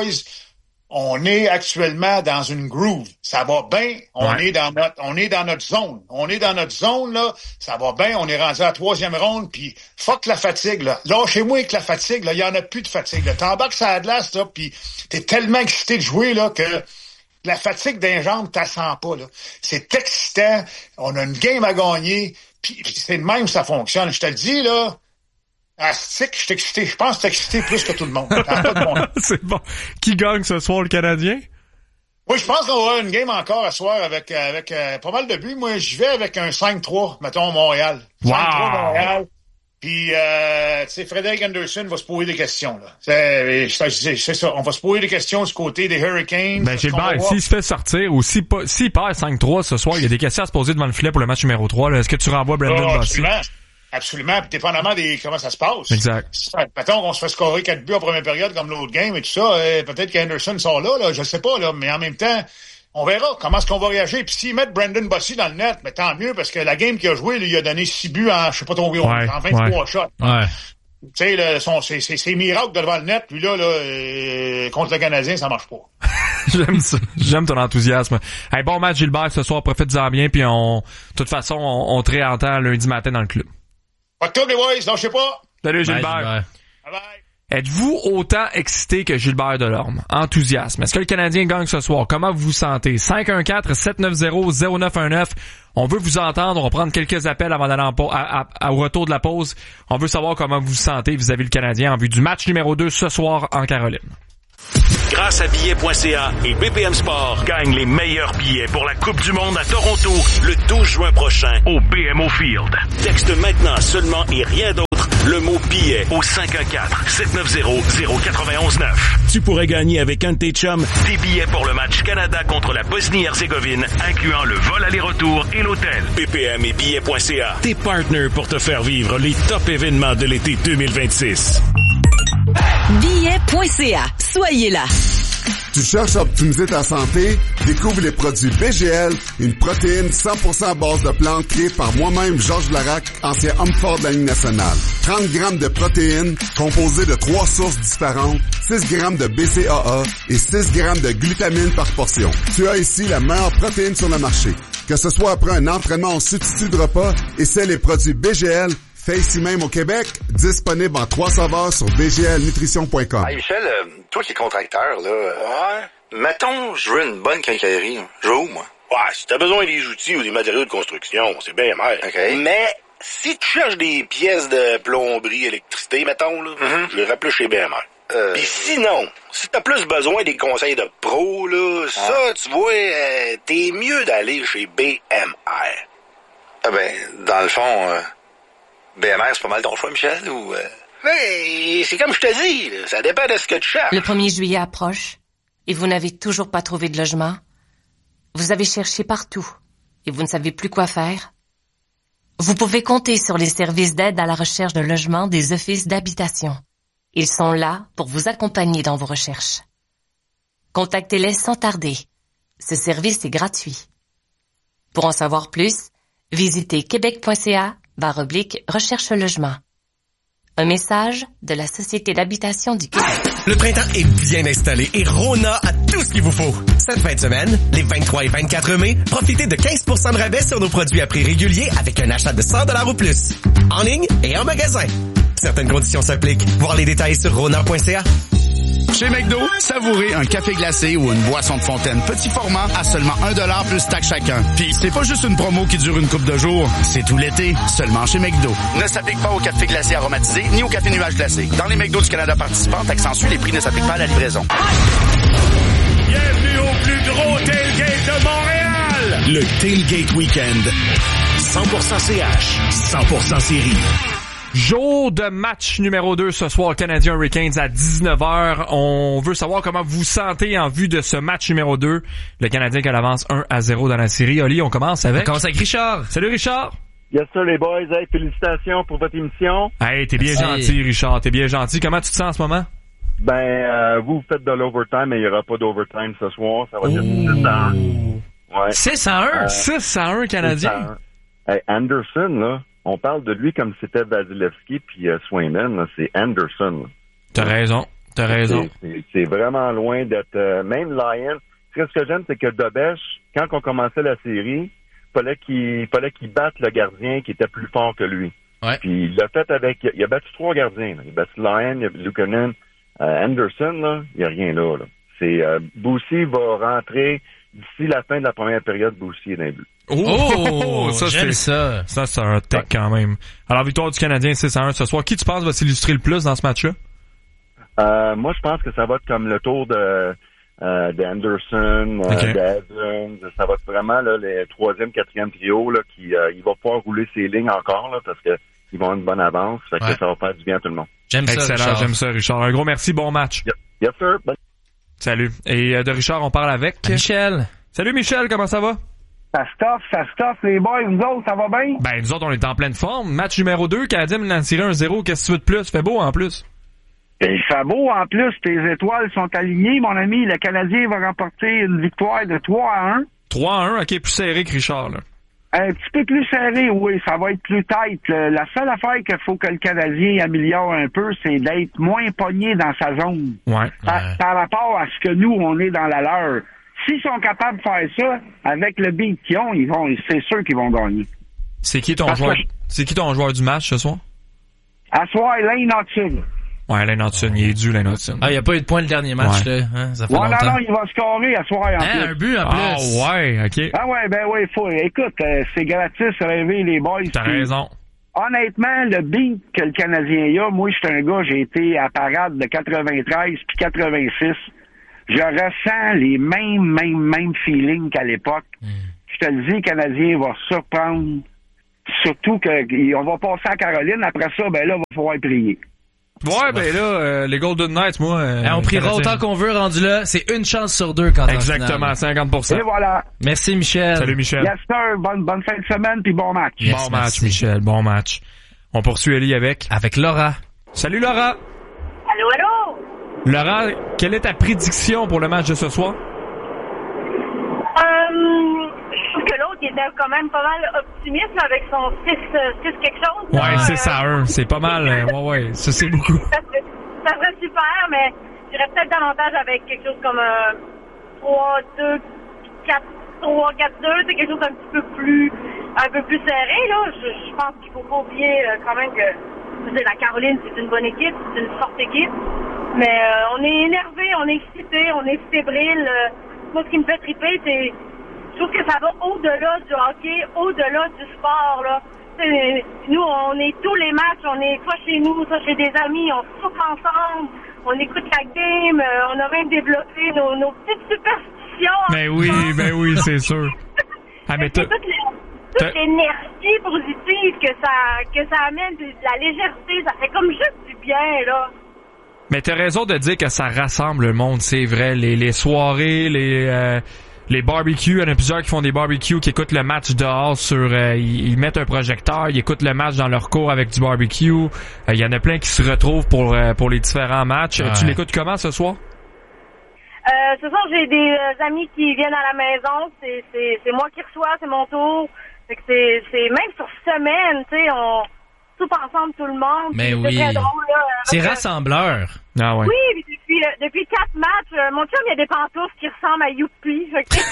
on est actuellement dans une groove. Ça va bien. On ouais. est dans notre, on est dans notre zone. On est dans notre zone, là. Ça va bien. On est rendu à la troisième ronde. Puis, fuck la fatigue, là. Lâchez-moi avec la fatigue, là. Il y en a plus de fatigue, là. T'embarques sur la glace, là. Puis, t'es tellement excité de jouer, là, que la fatigue d'un jambe, t'as sens pas, là. C'est excitant. On a une game à gagner. Puis, puis c'est de même que ça fonctionne. Je te le dis, là. Ah, c'est que je suis excité. Je pense que je suis excité plus que tout le monde. C'est bon. Qui gagne ce soir, le Canadien? Oui, je pense qu'on va avoir une game encore à soir avec avec euh, pas mal de buts. Moi, j'y vais avec un cinq trois, mettons, Montréal. Wow. cinq trois Montréal. Puis, euh, tu sais, Frédéric Anderson va se poser des questions, là. C'est, c'est, c'est ça. On va se poser des questions du côté des Hurricanes. Ben, Gilbert, s'il se fait sortir ou s'il, s'il perd cinq trois ce soir, il y a des questions à se poser devant le filet pour le match numéro trois, là. Est-ce que tu renvoies Brendan oh, Bossy? Absolument, puis dépendamment des comment ça se passe. Exact. Mettons qu'on se fait scorer quatre buts en première période comme l'autre game et tout ça, euh, peut-être qu'Anderson sort là, là, je sais pas, là, mais en même temps, on verra comment est-ce qu'on va réagir. Puis s'ils mettent Brendan Bossy dans le net, mais tant mieux, parce que la game qu'il a joué, il a donné six buts en, je sais pas trop, ouais, en vingt-trois ouais. shots. Ouais. Tu sais, là, son, c'est, c'est, c'est miracle devant le net, puis là, là, euh, contre le Canadien, ça marche pas. J'aime ça. J'aime ton enthousiasme. Hey, bon match, Gilbert, ce soir, profite-en bien, puis on, de toute façon, on, on te réentend lundi matin dans le club. Pas de tout, les boys, non, je sais pas. Salut, Gilbert. Bye, Gilbert. Bye bye. Êtes-vous autant excité que Gilbert Delorme? Enthousiasme. Est-ce que le Canadien gagne ce soir? Comment vous vous sentez? cinq un quatre sept neuf zéro zéro neuf un neuf. On veut vous entendre. On va prendre quelques appels avant d'aller en pa- à, à, à, au retour de la pause. On veut savoir comment vous vous sentez vis-à-vis le Canadien en vue du match numéro deux ce soir en Caroline. Grâce à billets point c a et B P M Sport, gagne les meilleurs billets pour la Coupe du Monde à Toronto le douze juin prochain au B M O Field. Texte maintenant seulement et rien d'autre le mot billet au cinq un quatre, sept neuf zéro, zéro neuf un neuf. Tu pourrais gagner avec un de tes chums des billets pour le match Canada contre la Bosnie-Herzégovine, incluant le vol aller-retour et l'hôtel. B P M et billets point c a, tes partners pour te faire vivre les top événements de l'été deux mille vingt-six. billets point c a. Soyez là. Tu cherches à optimiser ta santé? Découvre les produits B G L, une protéine cent pour cent à base de plantes créée par moi-même, Georges Larac, ancien homme fort de la Ligue nationale. trente grammes de protéines composées de trois sources différentes, six grammes de B C A A et six grammes de glutamine par portion. Tu as ici la meilleure protéine sur le marché. Que ce soit après un entraînement en substitut de repas, essaie les produits B G L, fait ici même au Québec, disponible en trois saveurs sur b g l nutrition point com. Hey Michel, euh, toi qui es contracteur, là, ouais. Mettons, je veux une bonne quincaillerie. Je veux où, moi? Ouais, si t'as besoin des outils ou des matériaux de construction, c'est bien mal. OK. Mais si tu cherches des pièces de plomberie, électricité, mettons, là, mm-hmm. je les rappelle chez B M R. Euh... Puis sinon, si t'as plus besoin des conseils de pro, là, ah. ça, tu vois, euh, t'es mieux d'aller chez B M R. Ah ben, dans le fond... Euh... B M R, c'est pas mal ton choix, Michel, ou... Euh... Ouais, c'est comme je te dis, là, ça dépend de ce que tu cherches. Le premier juillet approche, et vous n'avez toujours pas trouvé de logement. Vous avez cherché partout, et vous ne savez plus quoi faire. Vous pouvez compter sur les services d'aide à la recherche de logement des offices d'habitation. Ils sont là pour vous accompagner dans vos recherches. Contactez-les sans tarder. Ce service est gratuit. Pour en savoir plus, visitez québec point c a barre oblique recherche logement. Un message de la Société d'habitation du Québec. Le printemps est bien installé et Rona a tout ce qu'il vous faut. Cette fin de semaine, les vingt-trois et vingt-quatre mai, profitez de quinze pour cent de rabais sur nos produits à prix régulier avec un achat de cent dollars ou plus. En ligne et en magasin. Certaines conditions s'appliquent. Voir les détails sur rona point c a. Chez McDo, savourez un café glacé ou une boisson de fontaine petit format à seulement un dollar plus taxe chacun. Puis c'est pas juste une promo qui dure une couple de jours, c'est tout l'été, seulement chez McDo. Ne s'applique pas au café glacé aromatisé ni au café nuage glacé. Dans les McDo du Canada participants, accentuent, les prix ne s'appliquent pas à la livraison. Bienvenue au plus gros tailgate de Montréal! Le Tailgate Weekend. cent pour cent C H, cent pour cent série. Jour de match numéro deux ce soir, Canadien Hurricanes à dix-neuf heures. On veut savoir comment vous vous sentez en vue de ce match numéro deux. Le Canadien qui avance un à zéro dans la série. Oli, on commence avec... On commence avec Richard. Salut Richard. Yes sir les boys, hey, félicitations pour votre émission. Hey, t'es bien Merci. gentil Richard, t'es bien gentil. Comment tu te sens en ce moment? Ben, euh, vous, vous faites de l'overtime, mais il n'y aura pas d'overtime ce soir. Ça va être six à un. Ouais. six à un? Euh, six à un Canadien? six à un. Hey, Anderson, là, on parle de lui comme si c'était Vasilevski puis euh, Swayman, là, c'est Anderson. Là. T'as raison, t'as raison. C'est, c'est, c'est vraiment loin d'être... Euh, même Lyon, ce que j'aime, c'est que Dobèche, quand on commençait la série, fallait qu'il fallait qu'il batte le gardien qui était plus fort que lui. Ouais. Puis il l'a fait avec... Il a battu trois gardiens. Là. Il a battu Lyon, il a battu Luukkonen. Euh, Anderson, là, il n'y a rien là. là. C'est euh, Boussy va rentrer d'ici la fin de la première période. Boussy est dans le but. Oh, oh ça, j'aime c'est, ça. Ça, c'est un tech quand même. Alors, victoire du Canadien six à un ce soir. Qui tu penses va s'illustrer le plus dans ce match-là? Euh, moi, je pense que ça va être comme le tour de, euh, d'Anderson, okay. euh, d'Evans. Ça va être vraiment là, le troisième, quatrième trio là, qui euh, il va pouvoir rouler ses lignes encore là, parce que ils vont avoir une bonne avance. Fait que ouais. ça va faire du bien à tout le monde. J'aime ça, Excellent, Richard. j'aime ça, Richard. Un gros merci, bon match. Yep, yes, sir. Bye. Salut. Et euh, de Richard, on parle avec... Michel. Salut Michel, comment ça va? Ça stuff, ça stuff, les boys, nous autres, ça va bien? Ben, nous autres, on est en pleine forme. Match numéro deux, Canadien m'a tiré un zéro. Qu'est-ce que tu veux de plus? Fait beau, en plus. Il fait beau, en plus. Tes étoiles sont alignées, mon ami. Le Canadien va remporter une victoire de trois à un. trois à un, OK, plus serré que Richard, là. Un petit peu plus serré, oui. Ça va être plus tight. La seule affaire qu'il faut que le Canadien améliore un peu, c'est d'être moins pogné dans sa zone. Ouais. Par, ouais. par rapport à ce que nous, on est dans la leur. S'ils sont capables de faire ça, avec le beat qu'ils ont, ils vont, c'est sûr qu'ils vont gagner. C'est qui ton Parce joueur, que... c'est qui ton joueur du match ce soir? À soir, Lane Hudson. Ouais, Lane Hutson, il est dû, Lane Hutson. Ah, il n'y a pas eu de point le dernier match, ouais. là. Hein? Ça fait ouais, longtemps. non, non, il va scorer à soir en hein, plus. Un but en plus. Ah, ouais, OK. Ah ouais, ben oui, faut. Écoute, euh, c'est gratis, rêver les boys. T'as puis, raison. Honnêtement, le beat que le Canadien a, moi, je suis un gars, j'ai été à parade de quatre-vingt-treize puis quatre-vingt-six. Je ressens les mêmes, mêmes, mêmes feelings qu'à l'époque. Mm. Je te le dis, le Canadien va surprendre. Surtout qu'on va passer à Caroline. Après ça, ben là, il va falloir prier. Ouais, ben là, euh, les Golden Knights, moi... Euh, on priera Canadien. autant qu'on veut, rendu là. C'est une chance sur deux quand on Exactement, cinquante pour cent. Et voilà. Merci, Michel. Salut, Michel. Yes, sir. Bonne, bonne fin de semaine, puis bon match. Yes, bon match, merci. Michel. Bon match. On poursuit Ellie avec... Avec Laura. Salut, Laura. Allô, allô. Laura, quelle est ta prédiction pour le match de ce soir? Euh, je trouve que l'autre, il était quand même pas mal optimiste avec son six quelque chose. Ouais, là, six euh, à un. C'est pas mal. Euh, ouais, ouais. Ça, c'est beaucoup. Ça serait, ça serait super, mais j'irais peut-être davantage avec quelque chose comme un trois deux quatre trois quatre deux. C'est quelque chose d'un petit peu plus, un peu plus serré, là. Je, je pense qu'il faut pas oublier euh, quand même que la Caroline, c'est une bonne équipe, c'est une forte équipe. Mais euh, on est énervé, on est excité, on est fébrile. Euh, moi, ce qui me fait triper, c'est... Je trouve que ça va au-delà du hockey, au-delà du sport, là. T'sais, nous, on est tous les matchs, on est soit chez nous, soit chez des amis, on soupe ensemble, on écoute la game, euh, on a même développé nos, nos petites superstitions. Ben oui, ben oui, c'est sûr. Ah, mais toute, les, toute l'énergie positive que ça, que ça amène, de la légèreté, ça fait comme juste du bien, là. Mais t'as raison de dire que ça rassemble le monde, c'est vrai. Les, les soirées, les... Euh... Les barbecues, il y en a plusieurs qui font des barbecues, qui écoutent le match dehors sur, euh, ils, ils mettent un projecteur, ils écoutent le match dans leur cour avec du barbecue. Euh, il y en a plein qui se retrouvent pour euh, pour les différents matchs. Ouais. Tu l'écoutes comment ce soir? Euh, ce soir, j'ai des euh, amis qui viennent à la maison. C'est c'est c'est moi qui reçois, c'est mon tour. Fait que c'est c'est même sur semaine, tu sais, on soupe ensemble tout le monde. Mais oui. C'est très drôle, là. C'est rassembleur. Ah ouais. Oui, puis depuis, euh, depuis quatre matchs, euh, mon chum, il a des pantoufles qui ressemblent à Youpi. Fait que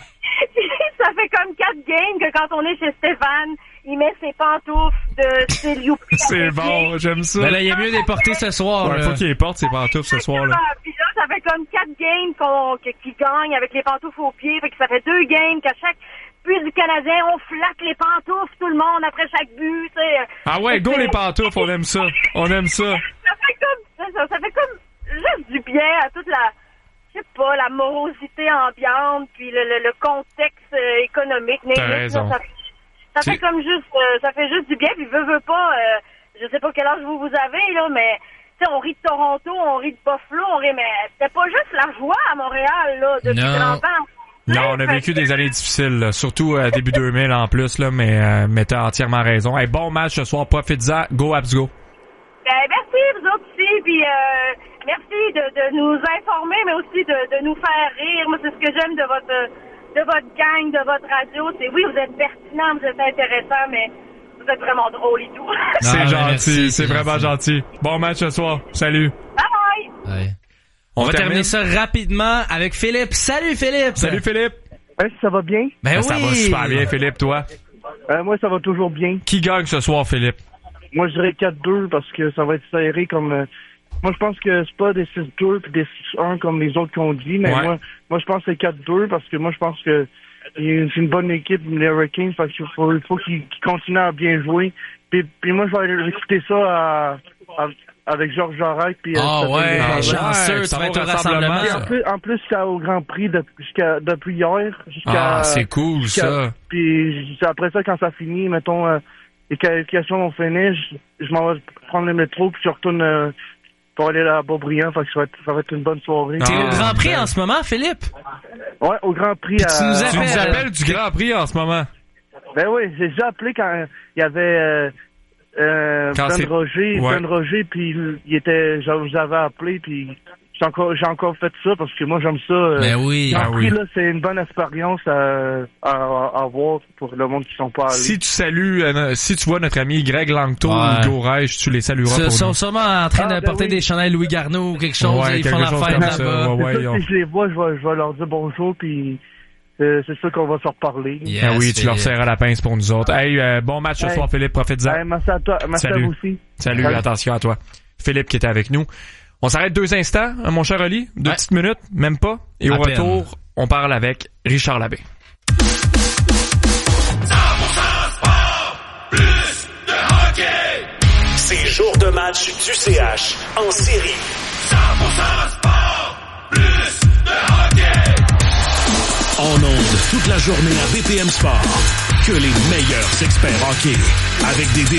ça fait comme quatre games que quand on est chez Stéphane, il met ses pantoufles de style Youpi. C'est bon, j'aime ça. Mais là, il est mieux de les porter ce soir. Ouais, là. faut qu'il les porte, ses pantoufles, ce soir, là. Puis là, ça fait comme quatre games qu'on, qu'il gagne avec les pantoufles aux pieds. Fait que ça fait deux games qu'à chaque but du Canadien, on flatte les pantoufles, tout le monde, après chaque but, tu sais. Ah ouais, go les pantoufles, on aime ça. On aime ça. Ça fait comme, ça, ça fait comme juste du bien à toute la, je sais pas, la morosité ambiante, puis le, le, le contexte euh, économique. T'as raison. Ça, ça, ça fait comme juste, euh, ça fait juste du bien, puis veux, veux pas, euh, je sais pas quel âge vous vous avez, là, mais, tu sais, on rit de Toronto, on rit de Buffalo, on rit, mais c'était pas juste la joie à Montréal, là, depuis trente ans. Non, on a vécu des années difficiles, là, surtout euh, début deux mille en plus, là, mais, euh, mais t'as entièrement raison. Hey, bon match ce soir, profite-en, go Habs go. Ben, merci, vous autres aussi, puis euh, merci de, de nous informer, mais aussi de, de nous faire rire. Moi, c'est ce que j'aime de votre de votre gang, de votre radio. C'est oui, vous êtes pertinent, vous êtes intéressant, mais vous êtes vraiment drôle et tout. C'est Ah, gentil, merci, c'est vraiment gentil. Bon match ce soir, salut. Bye bye. Ouais. On, on va terminer ça rapidement avec Philippe. Salut Philippe! Salut Philippe! Ouais, ça va bien? Ben ben, oui! Ça va super bien, Philippe, toi? Euh, moi, ça va toujours bien. Qui gagne ce soir, Philippe? Moi, je dirais quatre deux parce que ça va être serré comme... Euh, moi, je pense que c'est pas des six deux puis des six un comme les autres qu'on dit, mais ouais. moi, moi, je pense que c'est quatre deux parce que moi, je pense que c'est une bonne équipe, les Hurricanes, parce qu'il faut, il faut qu'ils, qu'ils continuent à bien jouer. Puis, puis moi, je vais aller écouter ça à... à avec Georges Jarret puis ah oh, ouais, ah, chanceux, ça va être un rassemblement. En plus, en plus c'est au Grand Prix de, jusqu'à depuis hier jusqu'à ah c'est cool ça. Puis après ça quand ça finit, mettons euh, les qualifications ont fini, je, je m'en vais prendre le métro puis je retourne euh, pour aller à Beaubriand, fait que ça va être, ça va être une bonne soirée. T'es ah, au Grand Prix ben... en ce moment, Philippe? Ouais, au Grand Prix. Puis à... tu nous appelles, tu nous appelles du Grand Prix en ce moment. Ben oui, j'ai déjà appelé quand il y avait euh, Euh, Ben Roger, ouais. Ben Roger, puis il était, j'avais appelé, puis j'ai encore, j'ai encore fait ça parce que moi j'aime ça. Euh, Mais oui, ah oui. Là, c'est une bonne expérience à, à, à avoir pour le monde qui sont pas allés. Si tu salues, euh, si tu vois notre ami Greg Langto ouais. ou Hugo Reich, tu les salueras. Ils sont nous. sûrement en train ah, de ben porter oui. des chandails Louis Garneau ou quelque chose. Ouais, ils quelque font la chose fête comme là-bas. ça. Ouais, ouais, ça, on... si je les vois, je vais, je vais leur dire bonjour, puis euh, c'est sûr qu'on va se reparler. Yes, ah oui, tu Philippe. Leur serres à la pince pour nous autres. Hey, euh, bon match ce hey. soir, Philippe, profite-en. Hey, merci à toi, merci Salut. à vous aussi. Salut, Salut, attention à toi. Philippe qui était avec nous. On s'arrête deux instants, hein, mon cher Oli, deux ouais. petites minutes, même pas. Et à au peine. retour, on parle avec Richard Labbé. C'est jour de match du C H en série. cent pour cent sport, plus de hockey. En ondes toute la journée à B P M Sport. Que les meilleurs experts hockey. Avec des